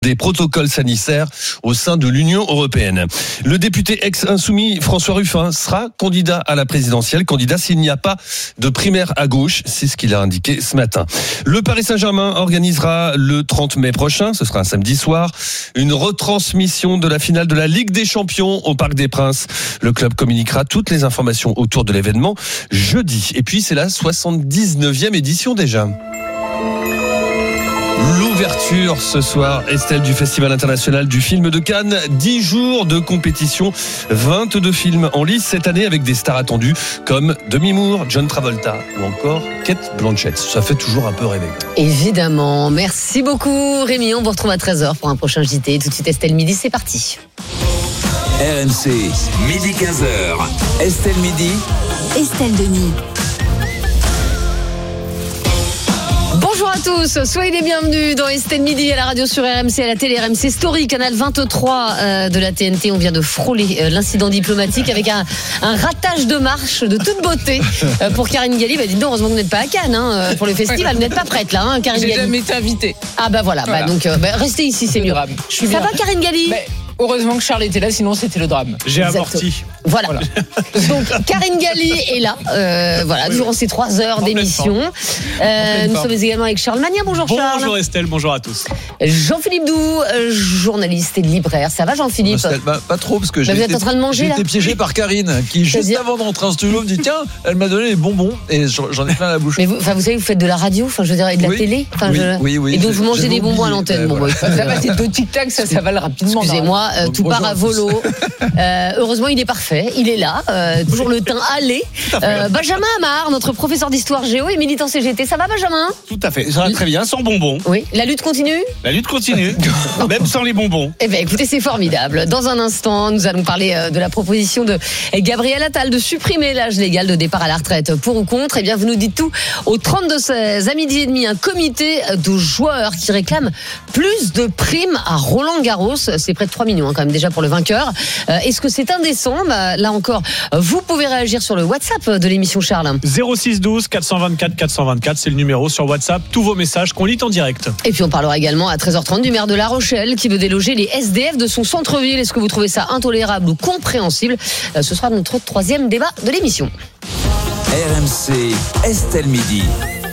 des protocoles sanitaires au sein de l'Union européenne. Le député ex-insoumis François Ruffin sera candidat à la présidentielle, candidat s'il n'y a pas de primaire à gauche, c'est ce qu'il a indiqué ce matin. Le Paris Saint-Germain organisera le 30 mai prochain, ce sera un samedi soir, une retransmission de la finale de la Ligue des Champions au Parc des Princes. Le club communiquera toutes les informations autour de l'événement jeudi. Et puis c'est la 79e édition déjà. L'ouverture ce soir, Estelle, du Festival international du film de Cannes. 10 jours de compétition, 22 films en lice cette année avec des stars attendues comme Demi Moore, John Travolta ou encore Cate Blanchett. Ça fait toujours un peu rêver. Évidemment. Merci beaucoup Rémi. On vous retrouve à 13h pour un prochain JT. Tout de suite Estelle Midi, c'est parti. RMC, midi 15h. Estelle Midi. Estelle Denis. Bonjour à tous, soyez les bienvenus dans Estelle Midi à la radio sur RMC, à la télé RMC Story, canal 23 de la TNT. On vient de frôler l'incident diplomatique avec un ratage de marche de toute beauté pour Karine Galli. Dis donc, heureusement que vous n'êtes pas à Cannes pour le festival, vous n'êtes pas prête là, Karine Galli. J'ai jamais été invitée. Ah bah voilà. Donc restez ici, c'est mieux. Ça va Karine Galli? Heureusement que Charles était là, sinon c'était le drame. J'ai amorti. Voilà. Donc Karine Galli est là, durant ces 3 heures d'émission. Nous sommes également avec Charles Magnin. Bonjour Charles. Bonjour Estelle, bonjour à tous. Jean-Philippe Doux, journaliste et libraire. Ça va Jean-Philippe? Pas trop, parce que vous êtes en train de manger là. J'ai été piégé par Karine, qui juste avant de rentrer en studio me dit tiens, elle m'a donné les bonbons et j'en ai plein la bouche. Mais vous savez, vous faites de la radio, je veux dire, et de la télé. Oui. Et donc vous mangez des bonbons à l'antenne. Ça va, c'est 2 tic-tac, ça va rapidement. Excusez-moi, tout part à volo. Heureusement, il est parfait. Il est là, toujours le teint allé. Benjamin Amar, notre professeur d'histoire géo et militant CGT. Ça va, Benjamin? Tout à fait, ça va très bien, sans bonbons. Oui, la lutte continue? La lutte continue, même sans les bonbons. Eh bien, écoutez, c'est formidable. Dans un instant, nous allons parler de la proposition de Gabriel Attal de supprimer l'âge légal de départ à la retraite. Pour ou contre? Eh bien, vous nous dites tout au 32-16. À midi et demi, un comité de joueurs qui réclame plus de primes à Roland Garros. C'est près de 3 millions quand même déjà pour le vainqueur. Est-ce que c'est indécent? Là encore, vous pouvez réagir sur le WhatsApp de l'émission Charles. 06 12 424 424, c'est le numéro sur WhatsApp. Tous vos messages qu'on lit en direct. Et puis on parlera également à 13h30 du maire de La Rochelle qui veut déloger les SDF de son centre-ville. Est-ce que vous trouvez ça intolérable ou compréhensible? Ce sera notre 3e débat de l'émission. RMC, Estelle Midi.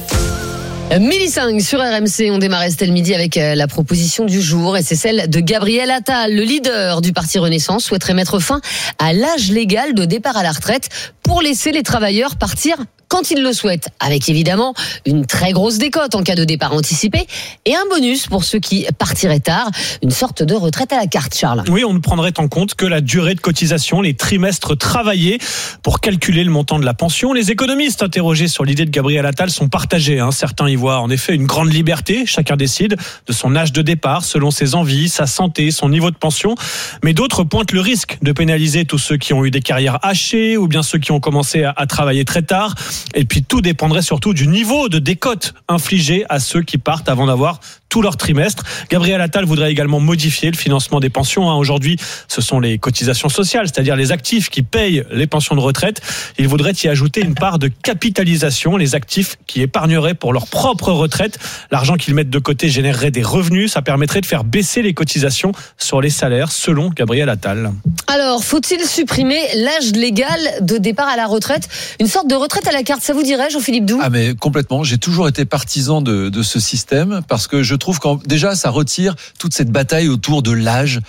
12h05 sur RMC, on démarre Estelle Midi avec la proposition du jour et c'est celle de Gabriel Attal. Le leader du parti Renaissance souhaiterait mettre fin à l'âge légal de départ à la retraite pour laisser les travailleurs partir quand ils le souhaitent, avec évidemment une très grosse décote en cas de départ anticipé et un bonus pour ceux qui partiraient tard, une sorte de retraite à la carte, Charles. Oui, on ne prendrait en compte que la durée de cotisation, les trimestres travaillés pour calculer le montant de la pension. Les économistes interrogés sur l'idée de Gabriel Attal sont partagés. Certains y voient en effet une grande liberté, chacun décide de son âge de départ selon ses envies, sa santé, son niveau de pension. Mais d'autres pointent le risque de pénaliser tous ceux qui ont eu des carrières hachées ou bien ceux qui ont commencé à travailler très tard. Et puis tout dépendrait surtout du niveau de décote infligé à ceux qui partent avant d'avoir tout leur trimestre. Gabriel Attal voudrait également modifier le financement des pensions. Aujourd'hui, ce sont les cotisations sociales, c'est-à-dire les actifs qui payent les pensions de retraite. Il voudrait y ajouter une part de capitalisation, les actifs qui épargneraient pour leur propre retraite. L'argent qu'ils mettent de côté générerait des revenus. Ça permettrait de faire baisser les cotisations sur les salaires, selon Gabriel Attal. Alors, faut-il supprimer l'âge légal de départ à la retraite? Une sorte de retraite à la carte, ça vous dirait, Jean-Philippe Doux? Ah mais complètement, j'ai toujours été partisan de ce système parce que je trouve que déjà ça retire toute cette bataille autour de l'âge.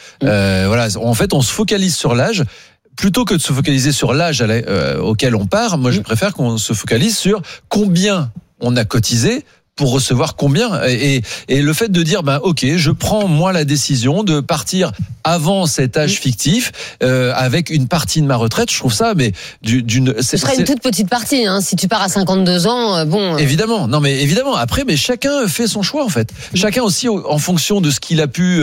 En fait, on se focalise sur l'âge. Plutôt que de se focaliser sur l'âge auquel on part, moi je préfère qu'on se focalise sur combien on a cotisé pour recevoir combien et le fait de dire ok, je prends moi la décision de partir avant cet âge fictif avec une partie de ma retraite, je trouve ça ce serait une toute petite partie si tu pars à 52 ans évidemment après chacun fait son choix en fait. Chacun aussi en fonction de ce qu'il a pu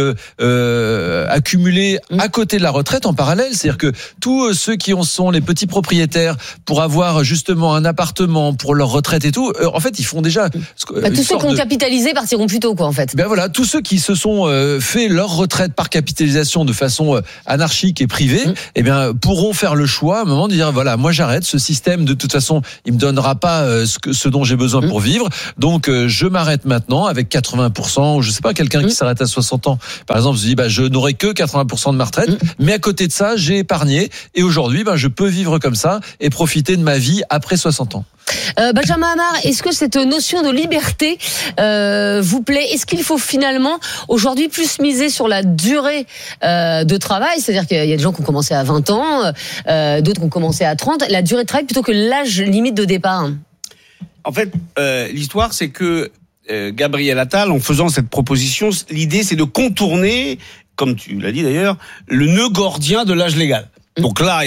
accumuler à côté de la retraite en parallèle, c'est-à-dire que tous ceux qui sont les petits propriétaires pour avoir justement un appartement pour leur retraite et tout, en fait, ils font déjà tous ceux qui ont capitalisé partiront plus tôt, quoi, en fait. Ben voilà, tous ceux qui se sont fait leur retraite par capitalisation de façon anarchique et privée, eh bien pourront faire le choix à un moment de dire voilà, moi j'arrête ce système, de toute façon il me donnera pas ce dont j'ai besoin pour vivre, donc je m'arrête maintenant avec 80%, ou je sais pas, quelqu'un qui s'arrête à 60 ans par exemple se dit je n'aurai que 80% de ma retraite, mais à côté de ça j'ai épargné et aujourd'hui je peux vivre comme ça et profiter de ma vie après 60 ans. Benjamin Amar, est-ce que cette notion de liberté vous plaît? Est-ce qu'il faut finalement aujourd'hui plus miser sur la durée de travail? C'est-à-dire qu'il y a des gens qui ont commencé à 20 ans, d'autres qui ont commencé à 30, la durée de travail plutôt que l'âge limite de départ? En fait, l'histoire c'est que Gabriel Attal, en faisant cette proposition, l'idée c'est de contourner, comme tu l'as dit d'ailleurs, le nœud gordien de l'âge légal. Donc là,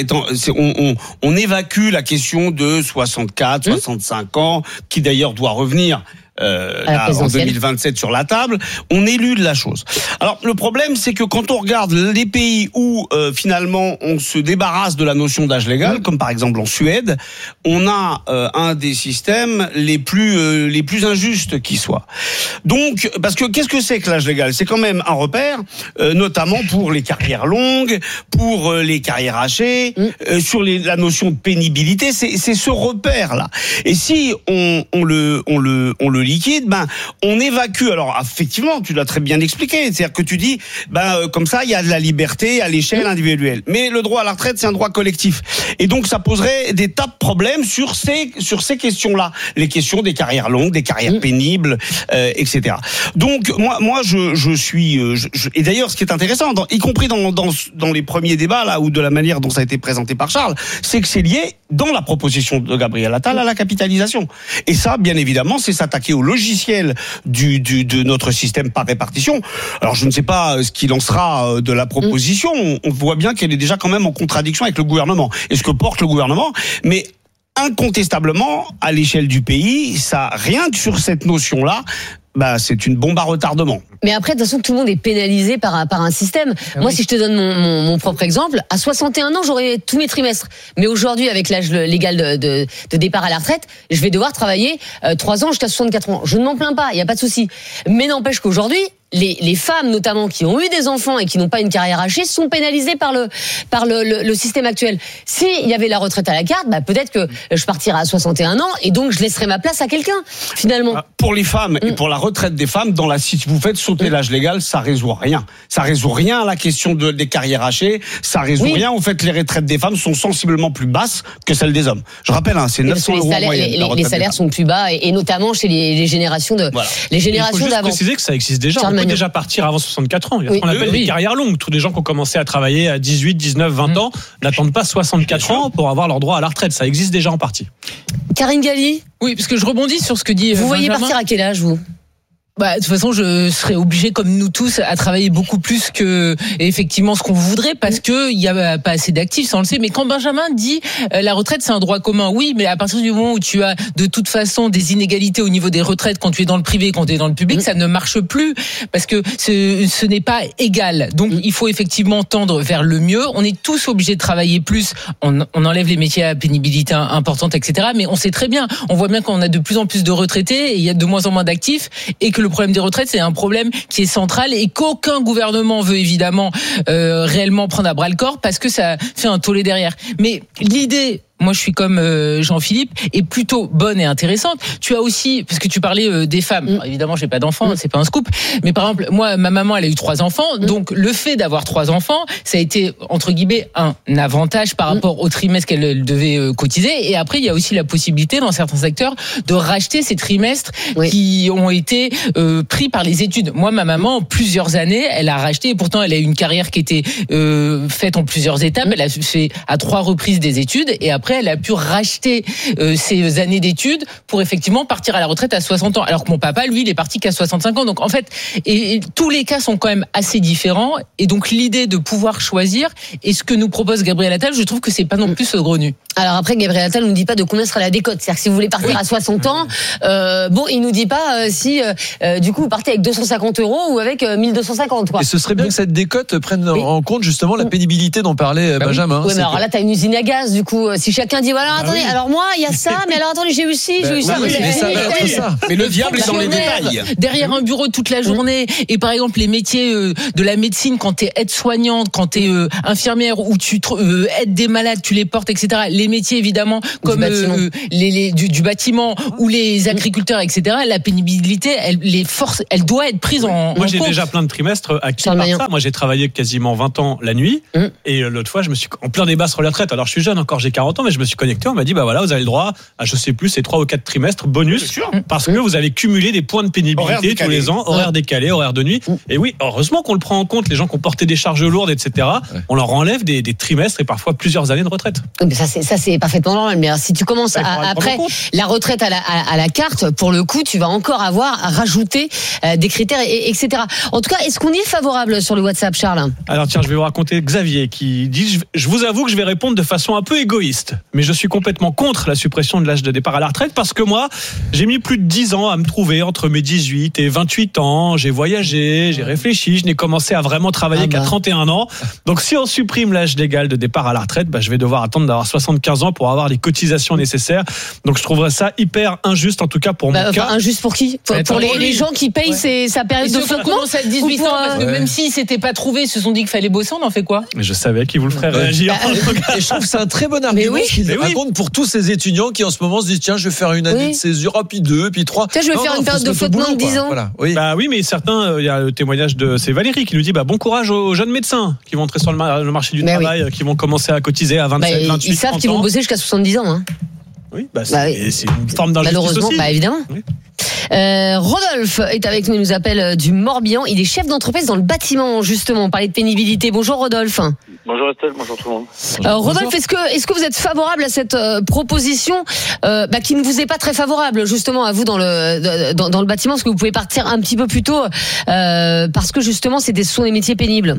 on évacue la question de 64, 65 ans, qui d'ailleurs doit revenir là, en 2027 sur la table. On élude la chose. Alors le problème, c'est que quand on regarde les pays où finalement on se débarrasse de la notion d'âge légal, comme par exemple en Suède, on a un des systèmes les plus injustes qui soit. Donc, parce que qu'est-ce que c'est que l'âge légal? C'est quand même un repère, notamment pour les carrières longues, pour les carrières hachées, sur la notion de pénibilité. C'est ce repère-là. Et si on le liquide, on évacue. Alors effectivement, tu l'as très bien expliqué, c'est-à-dire que tu dis, comme ça, il y a de la liberté à l'échelle individuelle. Mais le droit à la retraite, c'est un droit collectif, et donc ça poserait des tas de problèmes sur ces questions-là, les questions des carrières longues, des carrières pénibles, etc. Donc moi, je suis, et d'ailleurs, ce qui est intéressant, y compris dans les premiers débats là, ou de la manière dont ça a été présenté par Charles, c'est que c'est lié dans la proposition de Gabriel Attal à la capitalisation. Et ça, bien évidemment, c'est s'attaquer au logiciel de notre système par répartition. Alors je ne sais pas ce qu'il en sera de la proposition. On voit bien qu'elle est déjà quand même en contradiction avec le gouvernement et ce que porte le gouvernement. Mais incontestablement, à l'échelle du pays, ça, rien que sur cette notion-là, c'est une bombe à retardement. Mais après, de toute façon, tout le monde est pénalisé par un système. Moi, si je te donne mon propre exemple, à 61 ans, j'aurai tous mes trimestres. Mais aujourd'hui, avec l'âge légal de départ à la retraite, je vais devoir travailler 3 ans jusqu'à 64 ans. Je ne m'en plains pas, il n'y a pas de souci. Mais n'empêche qu'aujourd'hui, les femmes notamment qui ont eu des enfants et qui n'ont pas une carrière hachée sont pénalisées par le système actuel. S'il y avait la retraite à la carte, peut-être que je partirais à 61 ans et donc je laisserais ma place à quelqu'un finalement. Pour les femmes et pour la retraite des femmes, si vous faites sauter l'âge légal, ça résout rien. Ça résout rien à la question des carrières hachées. Ça résout rien au fait que les retraites des femmes sont sensiblement plus basses que celles des hommes. Je rappelle, c'est 900 euros en moyenne. Les salaires sont plus bas et notamment chez les générations d'avant. Il faut juste préciser que ça existe déjà. On peut déjà partir avant 64 ans. Il y a ce qu'on appelle des carrières longues. Tous les gens qui ont commencé à travailler à 18, 19, 20 ans n'attendent pas 64 ans pour avoir leur droit à la retraite. Ça existe déjà en partie. Karine Galli. Oui, parce que je rebondis sur ce que dit Vous Benjamin. voyez partir à quel âge, vous? De toute façon, je serais obligé, comme nous tous, à travailler beaucoup plus que effectivement ce qu'on voudrait, parce que il y a pas assez d'actifs, ça on le sait. Mais quand Benjamin dit la retraite c'est un droit commun, oui, mais à partir du moment où tu as de toute façon des inégalités au niveau des retraites quand tu es dans le privé, quand tu es dans le public, ça ne marche plus parce que ce n'est pas égal. Donc il faut effectivement tendre vers le mieux. On est tous obligés de travailler plus. On enlève les métiers à pénibilité importante, etc. Mais on sait très bien, on voit bien qu'on a de plus en plus de retraités et il y a de moins en moins d'actifs et que le problème des retraites, c'est un problème qui est central et qu'aucun gouvernement veut évidemment réellement prendre à bras le corps parce que ça fait un tollé derrière. Mais l'idée, moi je suis comme Jean-Philippe, est plutôt bonne et intéressante. Tu as aussi, parce que tu parlais des femmes, alors, évidemment j'ai pas d'enfants, c'est pas un scoop, mais par exemple moi ma maman elle a eu 3 enfants, donc le fait d'avoir 3 enfants, ça a été entre guillemets un avantage par rapport au trimestre qu'elle devait cotiser, et après il y a aussi la possibilité dans certains secteurs de racheter ces trimestres qui ont été pris par les études. Moi ma maman plusieurs années elle a racheté, et pourtant elle a eu une carrière qui était faite en plusieurs étapes, elle a fait à 3 reprises des études, et après elle a pu racheter ses années d'études pour effectivement partir à la retraite à 60 ans. Alors que mon papa, lui, il est parti qu'à 65 ans. Donc en fait, et tous les cas sont quand même assez différents. Et donc l'idée de pouvoir choisir, et ce que nous propose Gabriel Attal, je trouve que c'est pas non plus saugrenu. Alors après, Gabriel Attal nous dit pas de combien sera la décote. C'est-à-dire que si vous voulez partir à 60 ans, il nous dit pas si du coup vous partez avec 250 € ou avec 1250. Quoi. Et ce serait bien que cette décote prenne en compte justement la pénibilité dont parlait Benjamin. Oui, mais alors là, t'as une usine à gaz. Du coup, si chacun dit voilà, attendez, alors moi, il y a ça, mais alors attendez, j'ai eu ci, j'ai eu ça. mais ça va être ça. Mais le diable est dans les détails. Derrière un bureau toute la journée. Et par exemple, les métiers de la médecine, quand t'es aide-soignante, quand t'es infirmière, où tu aides des malades, tu les portes, etc. Les métiers, évidemment, comme du bâtiment ou les agriculteurs, etc. La pénibilité, elle doit être prise en Moi, j'ai compte. déjà plein de trimestres acquis par ça. Moi, j'ai travaillé quasiment 20 ans la nuit. Et l'autre fois, je me suis en plein débat sur la retraite. Alors, je suis jeune encore, j'ai 40 ans, mais je me suis connecté. On m'a dit, bah voilà, vous avez le droit à, je sais plus, c'est 3 ou 4 trimestres bonus. Parce que vous avez cumulé des points de pénibilité tous les ans, horaires décalés, horaires de nuit. Et oui, heureusement qu'on le prend en compte. Les gens qui ont porté des charges lourdes, etc. On leur enlève des trimestres et parfois plusieurs années de retraite. Mais ça c'est parfaitement normal. Mais si tu commences après la retraite à la carte, pour le coup, tu vas encore avoir à rajouter des critères, etc. En tout cas, est-ce qu'on y est favorable sur le WhatsApp, Charles? Alors tiens, je vais vous raconter Xavier qui dit, je vous avoue que je vais répondre de façon un peu égoïste, mais je suis complètement contre la suppression de l'âge de départ à la retraite parce que moi, j'ai mis plus de 10 ans à me trouver entre mes 18 et 28 ans. J'ai voyagé, j'ai réfléchi, je n'ai commencé à vraiment travailler qu'à 31 ans. Donc si on supprime l'âge légal de départ à la retraite, je vais devoir attendre d'avoir 75 ans pour avoir les cotisations nécessaires. Donc je trouverais ça hyper injuste, en tout cas pour mon cas. Injuste pour qui? Pour les gens qui payent sa période de flottement à 18 ans, parce que même s'ils s'étaient pas trouvés, ils se sont dit qu'il fallait bosser, on en fait quoi? Mais je savais qu'il vous le ferait réagir. Et je trouve que c'est un très bon argument qu'il raconte pour tous ces étudiants qui en ce moment se disent tiens, je vais faire une année de césure, puis 2, puis 3. Tiens, je vais faire une période de flottement de 10 ans. Voilà. Bah oui, mais certains, il y a le témoignage c'est Valérie qui nous dit bon courage aux jeunes médecins qui vont entrer sur le marché du travail, qui vont commencer à cotiser à 27, 28, ils savent qu'ils vont bosser jusqu'à 70 ans. Hein. Oui, c'est une forme d'injustice malheureusement, aussi. Évidemment. Oui. Rodolphe est avec nous, il nous appelle du Morbihan. Il est chef d'entreprise dans le bâtiment, justement. On parlait de pénibilité. Bonjour Rodolphe. Bonjour Estelle, bonjour tout le monde. Rodolphe, est-ce que vous êtes favorable à cette proposition qui ne vous est pas très favorable, justement, à vous dans le bâtiment? Est-ce que vous pouvez partir un petit peu plus tôt parce que justement, ce sont des métiers pénibles?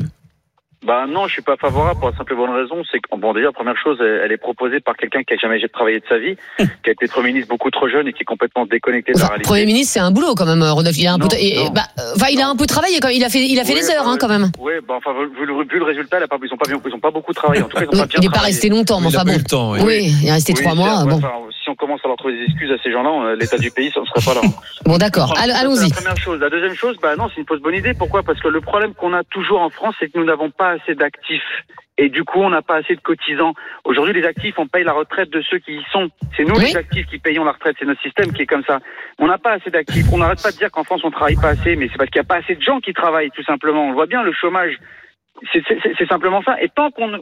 Non, je suis pas favorable pour la simple et bonne raison, c'est que déjà première chose, elle est proposée par quelqu'un qui a jamais travaillé de sa vie, qui a été Premier ministre beaucoup trop jeune et qui est complètement déconnecté de la réalité. Premier ministre, c'est un boulot quand même, Rodolphe. Il a un peu, il a un peu travaillé quand même. Il a fait des heures quand même. Oui, vu le résultat, ils ont pas beaucoup travaillé. En tout cas, ils ont pas bien. Il n'est pas resté longtemps, mais enfin bon. Oui, il est resté 3 mois. Bon. Si on commence à leur trouver des excuses à ces gens-là, l'état du pays, ça ne serait pas là. Bon, d'accord. Allons-y. C'est la première chose. La deuxième chose, non, c'est une fausse bonne idée. Pourquoi? Parce que le problème qu'on a toujours en France, c'est que nous n'avons pas assez d'actifs. Et du coup, on n'a pas assez de cotisants. Aujourd'hui, les actifs, on paye la retraite de ceux qui y sont. C'est nous, les actifs, qui payons la retraite. C'est notre système qui est comme ça. On n'a pas assez d'actifs. On n'arrête pas de dire qu'en France, on travaille pas assez, mais c'est parce qu'il n'y a pas assez de gens qui travaillent, tout simplement. On le voit bien, le chômage. C'est simplement ça. Et tant qu'on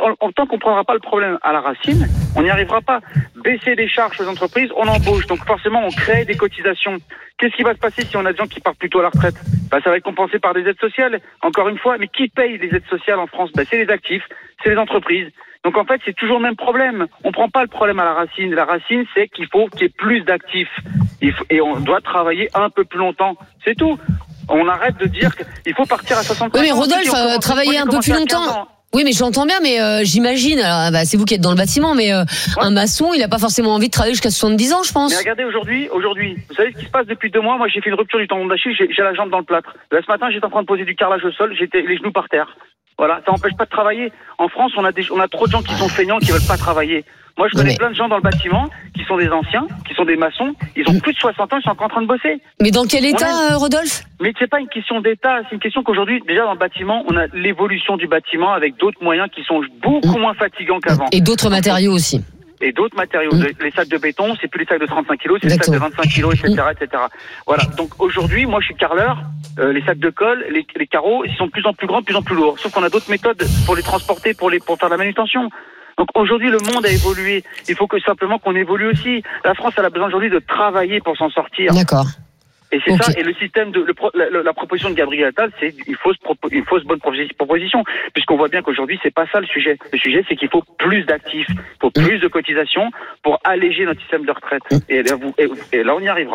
ne prendra pas le problème à la racine, on n'y arrivera pas. Baisser les charges aux entreprises, on embauche. Donc forcément, on crée des cotisations. Qu'est-ce qui va se passer si on a des gens qui partent plutôt à la retraite? Ça va être compensé par des aides sociales, encore une fois. Mais qui paye les aides sociales en France? C'est les actifs, c'est les entreprises. Donc en fait, c'est toujours le même problème. On prend pas le problème à la racine. La racine, c'est qu'il faut qu'il y ait plus d'actifs. Et on doit travailler un peu plus longtemps. C'est tout. On arrête de dire qu'il faut partir à 65 ans. Oui, mais Rodolphe, travailler un peu plus longtemps. Oui, mais j'entends bien, mais j'imagine, c'est vous qui êtes dans le bâtiment, mais un maçon, il n'a pas forcément envie de travailler jusqu'à 70 ans, je pense. Mais regardez, aujourd'hui, vous savez ce qui se passe depuis 2 mois? Moi, j'ai fait une rupture du tendon d'Achille, j'ai la jambe dans le plâtre. Là, ce matin, j'étais en train de poser du carrelage au sol, j'étais les genoux par terre. Voilà, ça n'empêche pas de travailler. En France, on a trop de gens qui sont feignants, qui veulent pas travailler. Moi, je connais plein de gens dans le bâtiment qui sont des anciens, qui sont des maçons. Ils ont plus de 60 ans, ils sont encore en train de bosser. Mais dans quel état, Rodolphe? Mais c'est pas une question d'état, c'est une question qu'aujourd'hui, déjà dans le bâtiment, on a l'évolution du bâtiment avec d'autres moyens qui sont beaucoup moins fatigants qu'avant. Et d'autres matériaux aussi. Et d'autres matériaux. Les sacs de béton, c'est plus les sacs de 35 kilos, c'est les sacs de 25 kilos, etc., etc. Voilà. Donc aujourd'hui, moi, je suis carreleur. Les sacs de colle, les carreaux, ils sont de plus en plus grands, de plus en plus lourds. Sauf qu'on a d'autres méthodes pour les transporter, pour faire la manutention. Donc aujourd'hui, le monde a évolué. Il faut que simplement qu'on évolue aussi. La France, elle a besoin aujourd'hui de travailler pour s'en sortir. D'accord. Et c'est ça. Et le système la proposition de Gabriel Attal, c'est une fausse bonne proposition, puisqu'on voit bien qu'aujourd'hui, c'est pas ça le sujet. Le sujet, c'est qu'il faut plus d'actifs, il faut plus de cotisations pour alléger notre système de retraite. Et là, on y arrivera.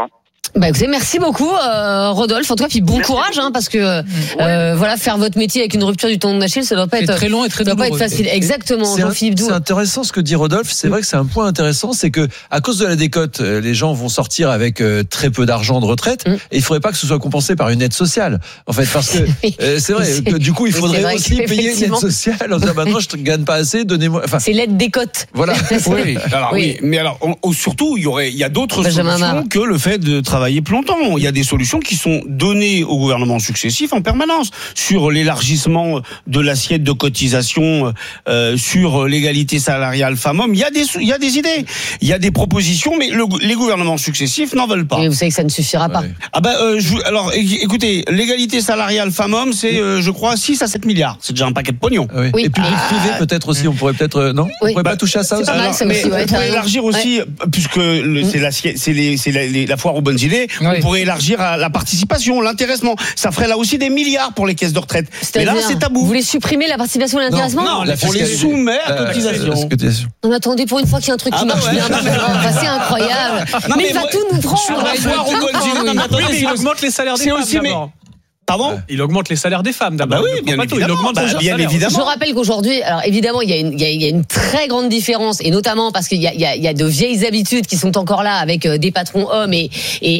Écoutez, merci beaucoup Rodolphe. En tout cas, puis bon courage, parce que voilà, faire votre métier avec une rupture du tendon d'Achille, ça doit pas être très long et très doit douloureux. pas être facile. Exactement. Jean-Philippe Doux. C'est intéressant ce que dit Rodolphe. C'est vrai que c'est un point intéressant, c'est que à cause de la décote, les gens vont sortir avec très peu d'argent de retraite, et il faudrait pas que ce soit compensé par une aide sociale. En fait, parce que c'est vrai que du coup, il faudrait aussi payer une aide sociale en disant non, je ne gagne pas assez, donnez-moi. Enfin, c'est l'aide décote. Voilà. Oui. Alors mais alors surtout, il y a d'autres solutions que le fait de travailler plus longtemps. Il y a des solutions qui sont données aux gouvernements successifs en permanence sur l'élargissement de l'assiette de cotisation, sur l'égalité salariale femmes-hommes. Il y a des idées, il y a des propositions, mais les gouvernements successifs n'en veulent pas. Et vous savez que ça ne suffira pas. Alors écoutez, l'égalité salariale femmes-hommes, c'est je crois 6 à 7 milliards. C'est déjà un paquet de pognon. Oui. Et public privé peut-être aussi, on pourrait peut-être non, on pourrait pas toucher à ça aussi. Mal, ça mais aussi, on pourrait élargir aussi, puisque c'est la foire aux bonnes idées. On pourrait élargir à la participation, l'intéressement. Ça ferait là aussi des milliards pour les caisses de retraite. Mais là, c'est tabou. Vous voulez supprimer la participation et l'intéressement ? Non, on les soumet à cotisation. On attendait pour une fois qu'il y a un truc qui marche bien. C'est incroyable. Mais il va tout nous prendre. Sur la foire aux bonnes idées. Oui, mais il augmente les salaires des femmes d'abord. Pardon ? Il augmente les salaires des femmes d'abord. Oui, bien évidemment. Je rappelle qu'aujourd'hui, alors évidemment, il y a une très grande différence, et notamment parce qu'il y a de vieilles habitudes qui sont encore là avec des patrons hommes et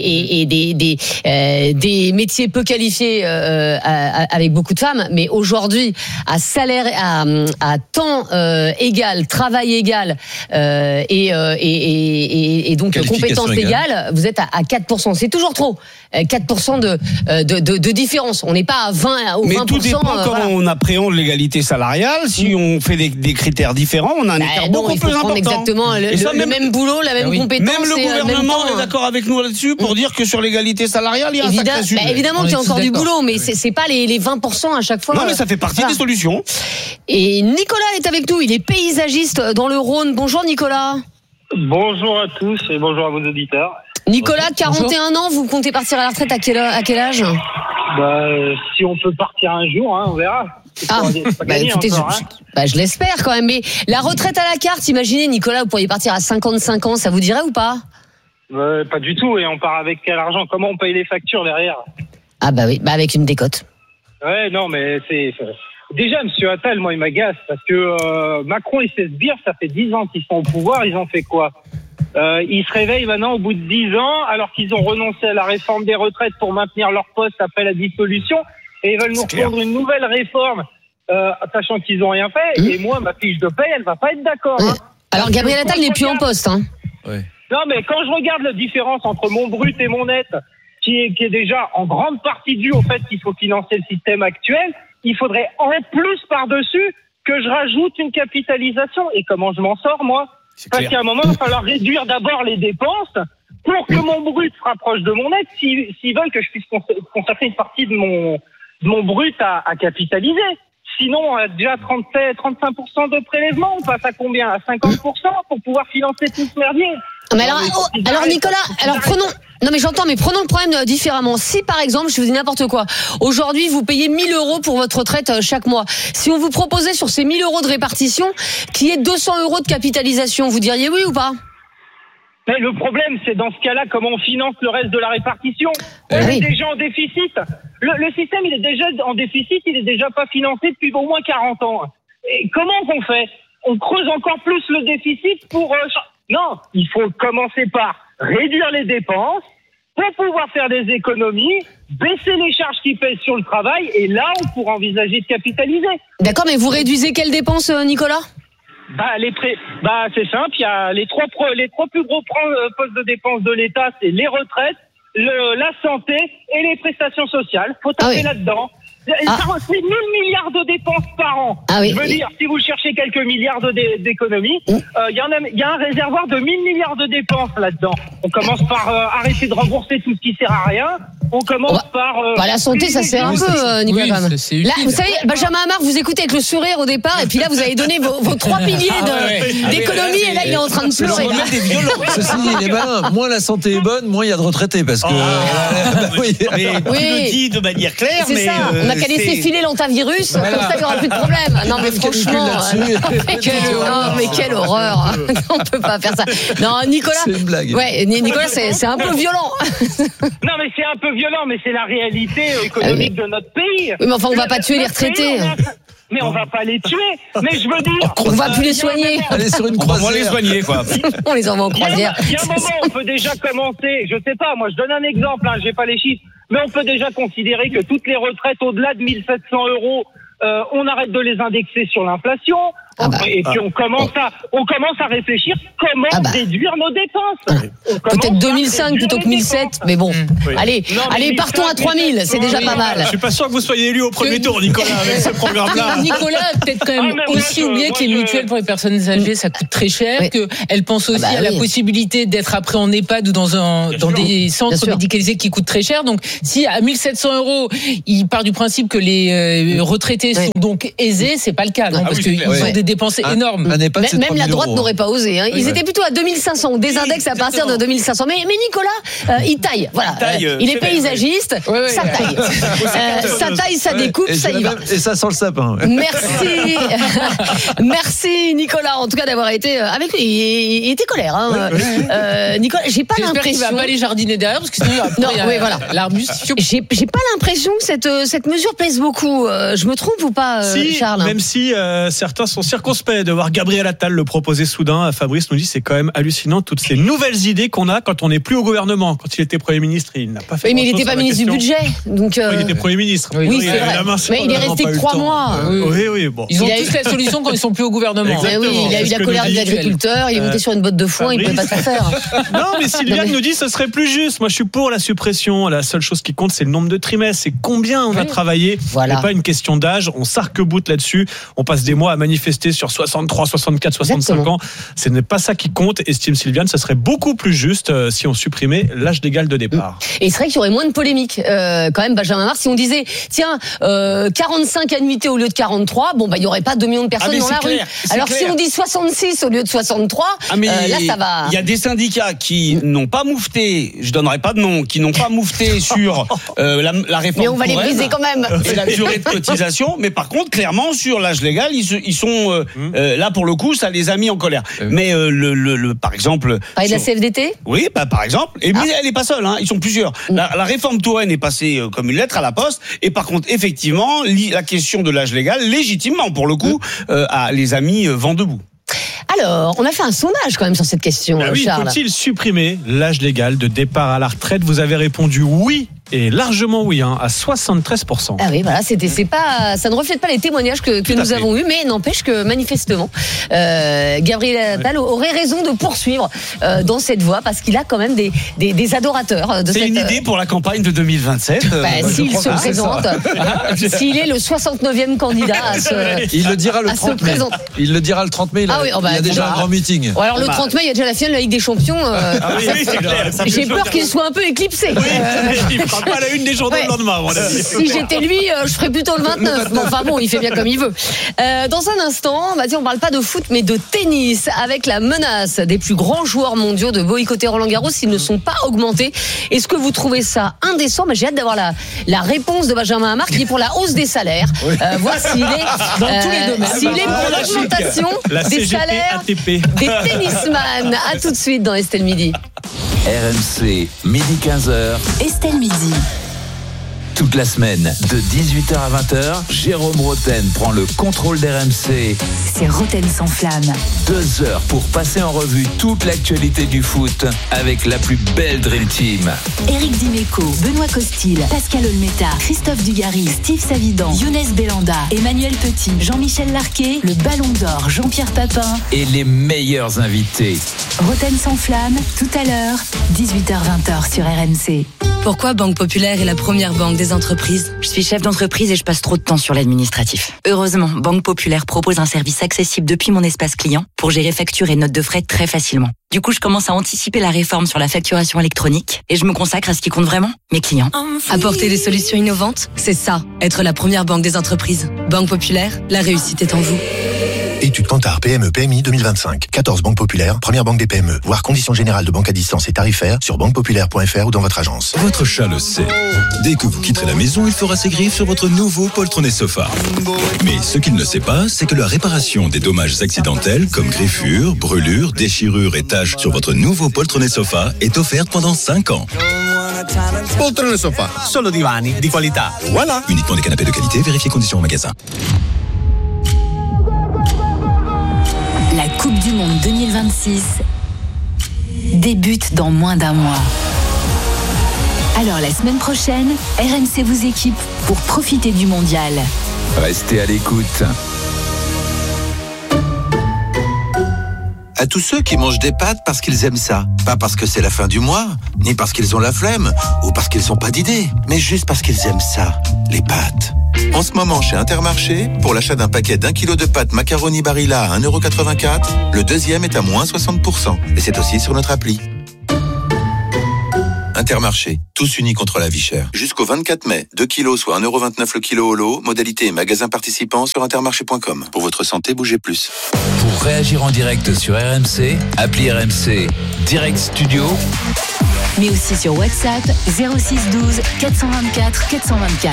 des métiers peu qualifiés avec beaucoup de femmes. Mais aujourd'hui, à salaire, à temps égal, travail égal et donc compétences égales, vous êtes à 4%. C'est toujours trop. 4% de différence. On n'est pas à 20 ou 20%. Mais tout dépend comment on appréhende l'égalité salariale. Si on fait des critères différents, on a un écart beaucoup plus important. Exactement le même boulot, la même compétence. Même le gouvernement est d'accord avec nous là-dessus pour dire que sur l'égalité salariale, il y a un sacré sujet. Évidemment qu'il y a encore du boulot, mais c'est pas les 20% à chaque fois. Non, mais ça fait partie des solutions. Et Nicolas est avec nous. Il est paysagiste dans le Rhône. Bonjour Nicolas. Bonjour à tous et bonjour à vos auditeurs. Nicolas, 41 ans, vous comptez partir à la retraite à quel âge ? Si on peut partir un jour, on verra. Écoutez, je l'espère quand même. Mais la retraite à la carte, imaginez Nicolas, vous pourriez partir à 55 ans, ça vous dirait ou pas ? Pas du tout, et on part avec quel argent ? Comment on paye les factures derrière ? Avec une décote. Ouais, non, mais c'est... Déjà, monsieur Attal, moi, il m'agace, parce que Macron et ses sbires, ça fait 10 ans qu'ils sont au pouvoir, ils ont fait quoi ? Ils se réveillent maintenant au bout de 10 ans, alors qu'ils ont renoncé à la réforme des retraites pour maintenir leur poste après la dissolution, et ils veulent nous prendre une nouvelle réforme, sachant qu'ils n'ont rien fait. Et moi, ma fiche de paye, elle va pas être d'accord. Alors, Gabriel Attal n'est plus en poste. Non, mais quand je regarde la différence entre mon brut et mon net, qui est déjà en grande partie due au fait qu'il faut financer le système actuel, il faudrait en plus par-dessus que je rajoute une capitalisation. Et comment je m'en sors, moi ? Parce qu'à un moment, il va falloir réduire d'abord les dépenses pour que mon brut se rapproche de mon net, s'ils veulent que je puisse consacrer une partie de mon brut à capitaliser. Sinon, on a déjà 35% de prélèvement. On passe à combien ? À 50% pour pouvoir financer tout ce merdier. Mais alors Nicolas, prenons le problème différemment. Si par exemple, je vous dis n'importe quoi, aujourd'hui vous payez 1 000 € pour votre retraite chaque mois. Si on vous proposait sur ces 1 000 € de répartition qu'il y ait 200 € de capitalisation, vous diriez oui ou pas ? Mais le problème, c'est dans ce cas-là, comment on finance le reste de la répartition ? On est déjà en déficit. Le système, il est déjà en déficit, il est déjà pas financé depuis au moins 40 ans. Et comment on fait ? On creuse encore plus le déficit pour... Non, il faut commencer par réduire les dépenses pour pouvoir faire des économies, baisser les charges qui pèsent sur le travail, et là, on pourra envisager de capitaliser. D'accord, mais vous réduisez quelles dépenses, Nicolas ? C'est simple, il y a les trois plus gros postes de dépenses de l'État, c'est les retraites, la santé et les prestations sociales. Faut taper là-dedans. C'est 1 000 milliards de dépenses par an. Je veux dire, si vous cherchez quelques milliards d'économies, il y a un réservoir de 1 000 milliards de dépenses là-dedans. On commence par arrêter de rembourser tout ce qui sert à rien. On commence par... la santé, ça sert un peu, Nicolas. Là, vous savez, Benjamin Hamar, vous écoutez avec le sourire au départ, et puis là, vous avez donné vos 3 piliers d'économie, et là, il est en train de pleurer. Ceci dit, il est malin. Moins la santé est bonne, moins il y a de retraités, parce que... Tu le dis de manière claire, mais... qu'à laisser filer l'antivirus, comme ça, il n'y aura plus de problème. Non, mais franchement. Mais quelle horreur. On ne peut pas faire ça. Non, Nicolas. C'est une blague. Ouais, Nicolas, c'est un peu violent. Non, mais c'est un peu violent, mais c'est la réalité économique de notre pays. Oui, mais enfin, on va pas tuer les retraités. Mais on va pas les tuer. Mais je veux dire. On va plus les soigner. Allez sur une On va croisière. les soigner, quoi. On les envoie en croisière. Il y a un moment, on peut déjà commencer. Je sais pas, moi, je donne un exemple, j'ai pas les chiffres. Mais on peut déjà considérer que toutes les retraites au-delà de 1 700 €, on arrête de les indexer sur l'inflation. Et puis on commence à réfléchir comment réduire nos dépenses. Peut-être 2005 plutôt que 1007, mais bon. Allez, partons à 3000, c'est déjà pas mal. Je suis pas sûr que vous soyez élu au premier tour, Nicolas, avec ce programme-là. Nicolas a peut-être quand même aussi oublié que les mutuelles pour les personnes âgées, ça coûte très cher, qu'elle pense aussi à la possibilité d'être après en EHPAD ou dans des centres médicalisés qui coûtent très cher. Donc, si à 1 700 €, il part du principe que les retraités sont donc aisés, c'est pas le cas, non, parce qu'ils ont des dépenses énormes. Même la droite n'aurait pas osé. Ils étaient plutôt à 2500, des index à partir de 2500. Mais Nicolas, il taille. Voilà. Il est paysagiste, ça taille. Ça taille, ça découpe, ça y va. Et ça sent le sapin. Merci. Merci Nicolas, en tout cas d'avoir été avec lui. Il était colère. Nicolas, j'ai pas J'espère qu'il l'impression. va pas les jardiner derrière, parce que sinon l'arbuste. J'ai pas l'impression que cette mesure plaise beaucoup. Je me trompe ou pas, Charles? Même si certains sont circonspects de voir Gabriel Attal le proposer soudain, Fabrice nous dit c'est quand même hallucinant toutes ces nouvelles idées qu'on a quand on n'est plus au gouvernement. Quand il était Premier ministre, il n'a pas fait. Oui, mais il n'était pas ministre du budget, donc. Il était Premier ministre. Oui, c'est vrai. Mais il est resté que 3 mois. Oui, bon. Ils ont tous la solution quand ils sont plus au gouvernement. Oui, il a eu la colère des agriculteurs, il est monté sur une botte de foin, il ne pouvait pas tout faire. Non, mais Sylviane nous dit ce serait plus juste. Moi, je suis pour la suppression. La seule chose qui compte, c'est le nombre de trimestres. C'est combien on va travailler. Voilà. C'est pas une question d'âge. On s'arc-boute là-dessus. On passe des mois à manifester sur 63, 64, 65 ans. Ce n'est pas ça qui compte. Estime Sylviane, ce serait beaucoup plus juste si on supprimait l'âge légal de départ. Et c'est vrai qu'il y aurait moins de polémique. Quand même, Benjamin Marx, si on disait, tiens, 45 annuités au lieu de 43, il n'y aurait pas 2 millions de personnes dans la rue. Alors si on dit 66 au lieu de 63, là, ça va. Il y a des syndicats qui n'ont pas moufté, je donnerai pas de nom, qui n'ont pas moufté sur la réforme. Mais on va les briser quand même. Et la durée de cotisation. Mais par contre, clairement, sur l'âge légal, ils sont là pour le coup, ça les a mis en colère. Mais par exemple. Parler de la CFDT ? Oui, par exemple. Et mais elle n'est pas seule, ils sont plusieurs. La réforme Touraine est passée comme une lettre à la poste. Et par contre, effectivement, la question de l'âge légal, légitimement, pour le coup, les a mis vent debout. Alors, on a fait un sondage quand même sur cette question, Charles. Faut-il supprimer l'âge légal de départ à la retraite ? Vous avez répondu oui. Et largement oui, à 73%. Ah oui, voilà, ça ne reflète pas les témoignages que nous avons eus, mais n'empêche que manifestement, Gabriel Attal aurait raison de poursuivre dans cette voie parce qu'il a quand même des adorateurs. C'est une idée pour la campagne de 2027. S'il se présente, s'il est le 69e candidat à se Il le dira le 30 mai. Il le dira le 30 mai. Il y a déjà un grand meeting. Bon, alors le 30 mai, il y a déjà la finale de la Ligue des Champions. J'ai peur qu'il soit un peu éclipsé. Pas à la une des journaux le lendemain, à mon avis. Si j'étais lui, je ferais plutôt le 29. Il fait bien comme il veut. Dans un instant, on parle pas de foot, mais de tennis, avec la menace des plus grands joueurs mondiaux de boycotter Roland-Garros s'ils ne sont pas augmentés. Est-ce que vous trouvez ça indécent ? J'ai hâte d'avoir la réponse de Benjamin Hamar qui dit pour la hausse des salaires. Voir s'il est dans tous les domaines. S'il est pour l'augmentation des salaires des tennisman. À tout de suite dans Estelle Midi. RMC, midi 15h. Estelle Midi. Toute la semaine, de 18h à 20h, Jérôme Roten prend le contrôle d'RMC. C'est Roten sans flamme. 2 heures pour passer en revue toute l'actualité du foot avec la plus belle Dream Team. Éric Dimeco, Benoît Costil, Pascal Olmeta, Christophe Dugarry, Steve Savidan, Younes Belanda, Emmanuel Petit, Jean-Michel Larquet, le Ballon d'Or, Jean-Pierre Papin. Et les meilleurs invités. Roten sans flamme, tout à l'heure, 18h-20h sur RMC. Pourquoi Banque Populaire est la première banque des entreprises ? Je suis chef d'entreprise et je passe trop de temps sur l'administratif. Heureusement, Banque Populaire propose un service accessible depuis mon espace client pour gérer factures et notes de frais très facilement. Du coup, je commence à anticiper la réforme sur la facturation électronique et je me consacre à ce qui compte vraiment, mes clients. Apporter des solutions innovantes, c'est ça, être la première banque des entreprises. Banque Populaire, la réussite est en vous. Étude Kantar PME PMI 2025. 14 banques populaires, première banque des PME. Voir conditions générales de banque à distance et tarifaires sur banquepopulaire.fr ou dans votre agence. Votre chat le sait. Dès que vous quitterez la maison, il fera ses griffes sur votre nouveau poltronnet sofa. Mais ce qu'il ne sait pas, c'est que la réparation des dommages accidentels comme griffures, brûlures, déchirures et taches sur votre nouveau poltronnet sofa est offerte pendant 5 ans. Poltrone sofa, solo divani di qualità. Voilà. Uniquement des canapés de qualité, vérifiez conditions au magasin. La Coupe du Monde 2026 débute dans moins d'un mois. Alors la semaine prochaine, RMC vous équipe pour profiter du mondial. Restez à l'écoute. À tous ceux qui mangent des pâtes parce qu'ils aiment ça. Pas parce que c'est la fin du mois, ni parce qu'ils ont la flemme, ou parce qu'ils n'ont pas d'idée, mais juste parce qu'ils aiment ça, les pâtes. En ce moment, chez Intermarché, pour l'achat d'un paquet d'1 kilo de pâtes macaroni Barilla à 1,84 €, le deuxième est à moins 60%. Et c'est aussi sur notre appli. Intermarché, tous unis contre la vie chère. Jusqu'au 24 mai, 2 kilos soit 1,29 € le kilo au lot. Modalité et magasin participants sur intermarché.com. Pour votre santé, bougez plus. Pour réagir en direct sur RMC, appli RMC Direct Studio. Mais aussi sur WhatsApp 06 12 424 424.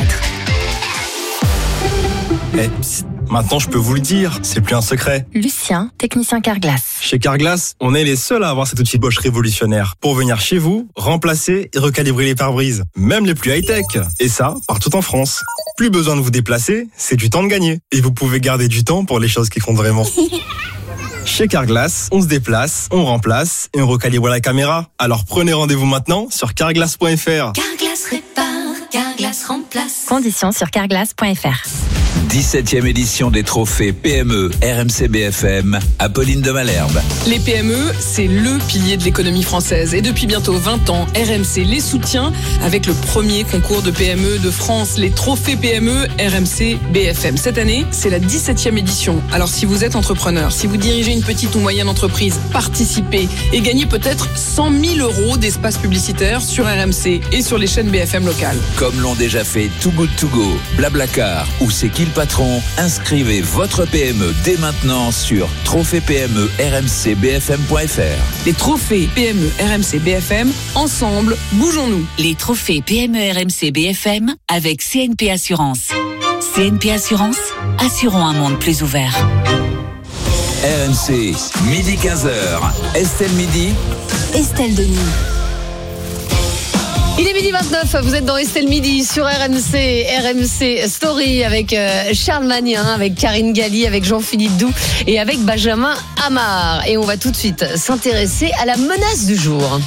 Maintenant, je peux vous le dire, c'est plus un secret. Lucien, technicien Carglass. Chez Carglass, on est les seuls à avoir cet outil Bosch révolutionnaire pour venir chez vous, remplacer et recalibrer les pare-brises, même les plus high-tech. Et ça, partout en France. Plus besoin de vous déplacer, c'est du temps de gagner. Et vous pouvez garder du temps pour les choses qui comptent vraiment. Chez Carglass, on se déplace, on remplace et on recalibre la caméra. Alors prenez rendez-vous maintenant sur carglass.fr. Carglass répare, Carglass remplace. Conditions sur carglass.fr. 17e édition des trophées PME RMC BFM, Apolline de Malherbe. Les PME, c'est le pilier de l'économie française. Et depuis bientôt 20 ans, RMC les soutient avec le premier concours de PME de France, les trophées PME RMC BFM. Cette année, c'est la 17e édition. Alors si vous êtes entrepreneur, si vous dirigez une petite ou moyenne entreprise, participez et gagnez peut-être 100 000 € d'espace publicitaire sur RMC et sur les chaînes BFM locales. Comme l'ont déjà fait Too Good To Go, Blablacar ou C'est qui le patron, inscrivez votre PME dès maintenant sur trophées-PME-RMC-BFM.fr. Les trophées PME RMC BFM, ensemble, bougeons-nous. Les trophées PME RMC BFM avec CNP Assurance. CNP Assurance, assurons un monde plus ouvert. RMC, midi 15h. Estelle Midi. Estelle Denis. Il est midi 29, vous êtes dans Estelle Midi sur RMC Story avec Charles Magnin, avec Karine Galli, avec Jean-Philippe Doux et avec Benjamin Amar. Et on va tout de suite s'intéresser à la menace du jour.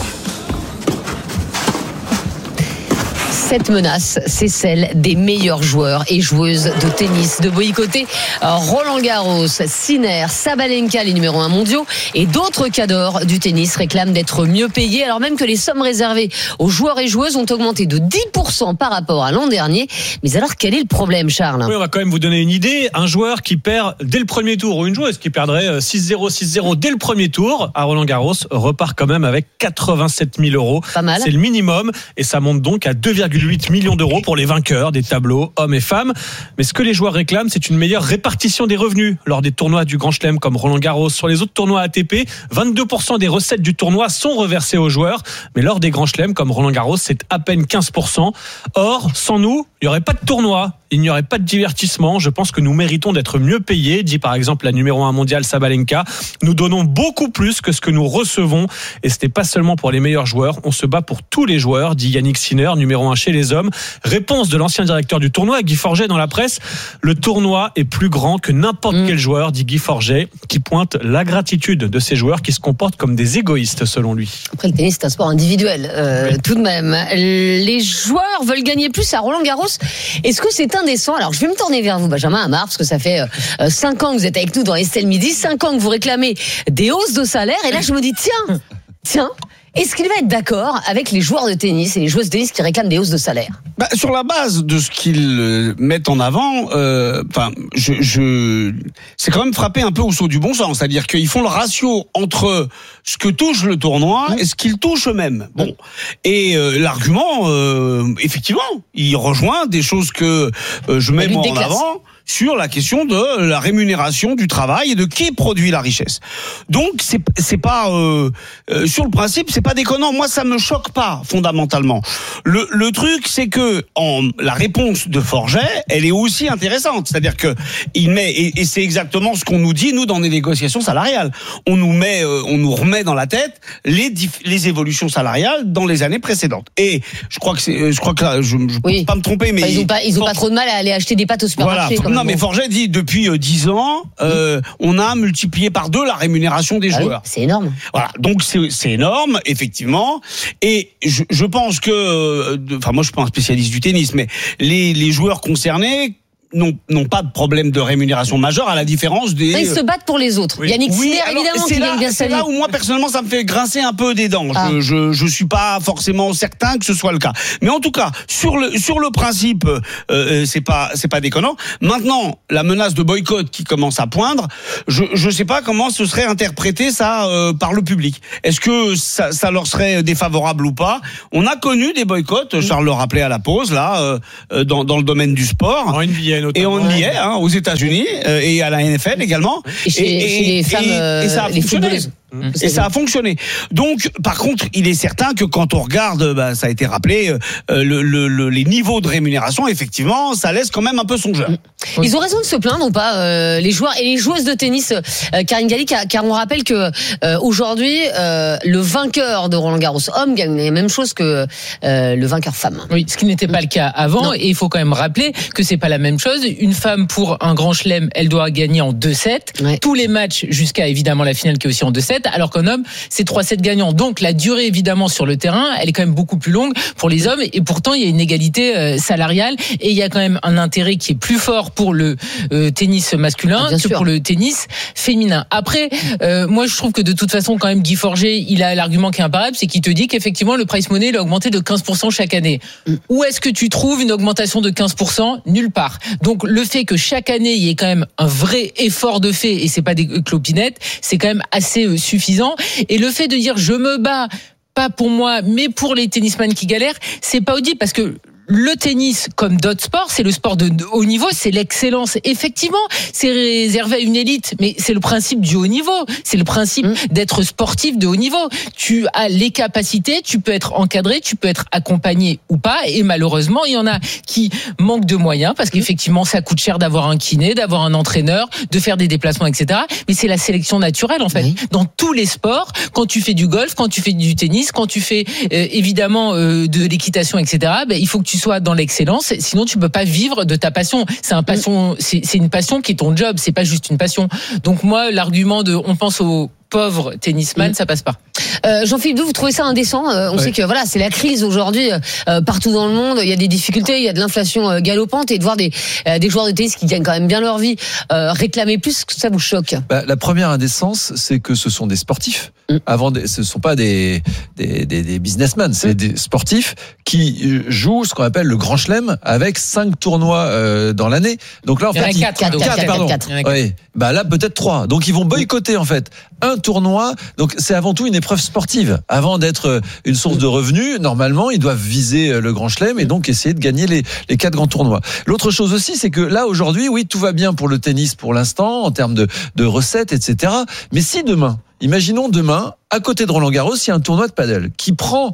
Cette menace, c'est celle des meilleurs joueurs et joueuses de tennis, de boycotter Roland Garros, Sinner, Sabalenka, les numéros 1 mondiaux, et d'autres cadors du tennis réclament d'être mieux payés, alors même que les sommes réservées aux joueurs et joueuses ont augmenté de 10% par rapport à l'an dernier. Mais alors, quel est le problème, Charles ? Oui, on va quand même vous donner une idée. Un joueur qui perd dès le premier tour, ou une joueuse qui perdrait 6-0, 6-0 dès le premier tour à Roland Garros, repart quand même avec 87 000 €. Pas mal. C'est le minimum, et ça monte donc à 2,8 millions d'euros pour les vainqueurs des tableaux hommes et femmes. Mais ce que les joueurs réclament, c'est une meilleure répartition des revenus lors des tournois du Grand Chelem comme Roland Garros. Sur les autres tournois ATP, 22% des recettes du tournoi sont reversées aux joueurs, mais lors des Grands Chelems comme Roland Garros, c'est à peine 15%. Or, sans nous, il n'y aurait pas de tournoi, il n'y aurait pas de divertissement. Je pense que nous méritons d'être mieux payés, dit par exemple la numéro 1 mondiale Sabalenka. Nous donnons beaucoup plus que ce que nous recevons, et ce n'est pas seulement pour les meilleurs joueurs, on se bat pour tous les joueurs, dit Yannick Sinner, numéro 1 chez les hommes. Réponse de l'ancien directeur du tournoi, Guy Forget, dans la presse: le tournoi est plus grand que n'importe quel joueur, dit Guy Forget, qui pointe la gratitude de ces joueurs qui se comportent comme des égoïstes selon lui. Après, le tennis, c'est un sport individuel, tout de même. Les joueurs veulent gagner plus à Roland Garros. Est-ce que c'est indécent ? Alors, je vais me tourner vers vous, Benjamin Amar, parce que ça fait 5 ans que vous êtes avec nous dans Estelle Midi, 5 ans que vous réclamez des hausses de salaire, et là, je me dis, tiens, est-ce qu'il va être d'accord avec les joueurs de tennis et les joueuses de tennis qui réclament des hausses de salaire ? Sur la base de ce qu'ils mettent en avant, c'est quand même frappé un peu au saut du bon sens. C'est-à-dire qu'ils font le ratio entre ce que touche le tournoi et ce qu'ils touchent eux-mêmes. Bon. Et l'argument, effectivement, il rejoint des choses que je mets moi en avant. sur la question de la rémunération du travail et de qui produit la richesse. Donc c'est pas sur le principe, c'est pas déconnant. Moi, ça me choque pas fondamentalement. Le truc, c'est que la réponse de Forget, elle est aussi intéressante. C'est-à-dire que il met et c'est exactement ce qu'on nous dit nous dans les négociations salariales. On nous remet dans la tête les évolutions salariales dans les années précédentes. Et je crois que là, je peux pas me tromper, mais ils ont pas trop de mal à aller acheter des pâtes au supermarché. Voilà. Non, mais Forget dit depuis 10 ans, on a multiplié par 2 la rémunération des joueurs. Oui, c'est énorme. Voilà, donc c'est énorme, effectivement. Et je pense que, enfin, moi je suis pas un spécialiste du tennis, mais les joueurs concernés n'ont pas de problème de rémunération majeure, à la différence des... Ils se battent pour les autres. Oui. Yannick Sinner, évidemment, qui gagne bien sa vie. C'est là où moi, personnellement, ça me fait grincer un peu des dents. Je suis pas forcément certain que ce soit le cas. Mais en tout cas, sur le principe, c'est pas déconnant. Maintenant, la menace de boycott qui commence à poindre, je sais pas comment ce serait interprété ça par le public. Est-ce que ça leur serait défavorable ou pas? On a connu des boycotts, Charles le rappelait à la pause, là, dans le domaine du sport. En NBA. Et on y est, aux États-Unis et à la NFL également. Et chez les femmes, ça a les footballeuses. Et ça a fonctionné. Donc, par contre, il est certain que quand on regarde, ça a été rappelé, les niveaux de rémunération, effectivement, ça laisse quand même un peu songeur. Ils ont raison de se plaindre ou pas, les joueurs et les joueuses de tennis, Karine Galli, car on rappelle que aujourd'hui, le vainqueur de Roland-Garros homme gagne la même chose que le vainqueur femme. Oui, ce qui n'était pas le cas avant. Non. Et il faut quand même rappeler que c'est pas la même chose. Une femme, pour un grand chelem, elle doit gagner en 2-7. Ouais. Tous les matchs jusqu'à évidemment la finale qui est aussi en 2-7. Alors qu'un homme, c'est 3-7 gagnants. Donc la durée évidemment sur le terrain, elle est quand même beaucoup plus longue pour les hommes. Et pourtant, il y a une égalité salariale et il y a quand même un intérêt qui est plus fort pour le tennis masculin que pour le tennis féminin. Après, moi je trouve que de toute façon, quand même, Guy Forget, il a l'argument qui est imparable, c'est qu'il te dit qu'effectivement le prize money il a augmenté de 15% chaque année. Où est-ce que tu trouves une augmentation de 15%? Nulle part. Donc le fait que chaque année il y ait quand même un vrai effort de fait et c'est pas des clopinettes, c'est quand même assez suffisant. Et le fait de dire je me bats pas pour moi mais pour les tennisman qui galèrent, c'est pas audible parce que le tennis, comme d'autres sports, c'est le sport de haut niveau, c'est l'excellence. Effectivement, c'est réservé à une élite, mais c'est le principe du haut niveau. C'est le principe d'être sportif de haut niveau. Tu as les capacités, tu peux être encadré, tu peux être accompagné ou pas. Et malheureusement, il y en a qui manquent de moyens parce qu'effectivement, ça coûte cher d'avoir un kiné, d'avoir un entraîneur, de faire des déplacements, etc. Mais c'est la sélection naturelle, en fait. Oui. Dans tous les sports, quand tu fais du golf, quand tu fais du tennis, quand tu fais évidemment de l'équitation, etc., il faut que tu sois dans l'excellence, sinon tu peux pas vivre de ta passion. C'est une passion qui est ton job, c'est pas juste une passion. Donc moi, l'argument de on pense aux pauvres tennisman, ça passe pas. Jean-Philippe Doux, vous trouvez ça indécent? On sait que voilà, c'est la crise aujourd'hui partout dans le monde. Il y a des difficultés, il y a de l'inflation galopante, et de voir des joueurs de tennis qui gagnent quand même bien leur vie réclamer plus, ça vous choque? La première indécence, c'est que ce sont des sportifs. Ce sont pas des businessmen, c'est des sportifs qui jouent ce qu'on appelle le Grand Chelem avec 5 tournois dans l'année. Donc là, en fait, 4. Oui. Là, peut-être 3. Donc ils vont boycotter en fait un tournoi. Donc c'est avant tout une épreuve sportive. Avant d'être une source de revenus, normalement, ils doivent viser le Grand Chelem et donc essayer de gagner les 4 grands tournois. L'autre chose aussi, c'est que là, aujourd'hui, oui, tout va bien pour le tennis pour l'instant, en termes de recettes, etc. Mais si imaginons demain, à côté de Roland-Garros, il y a un tournoi de paddle qui prend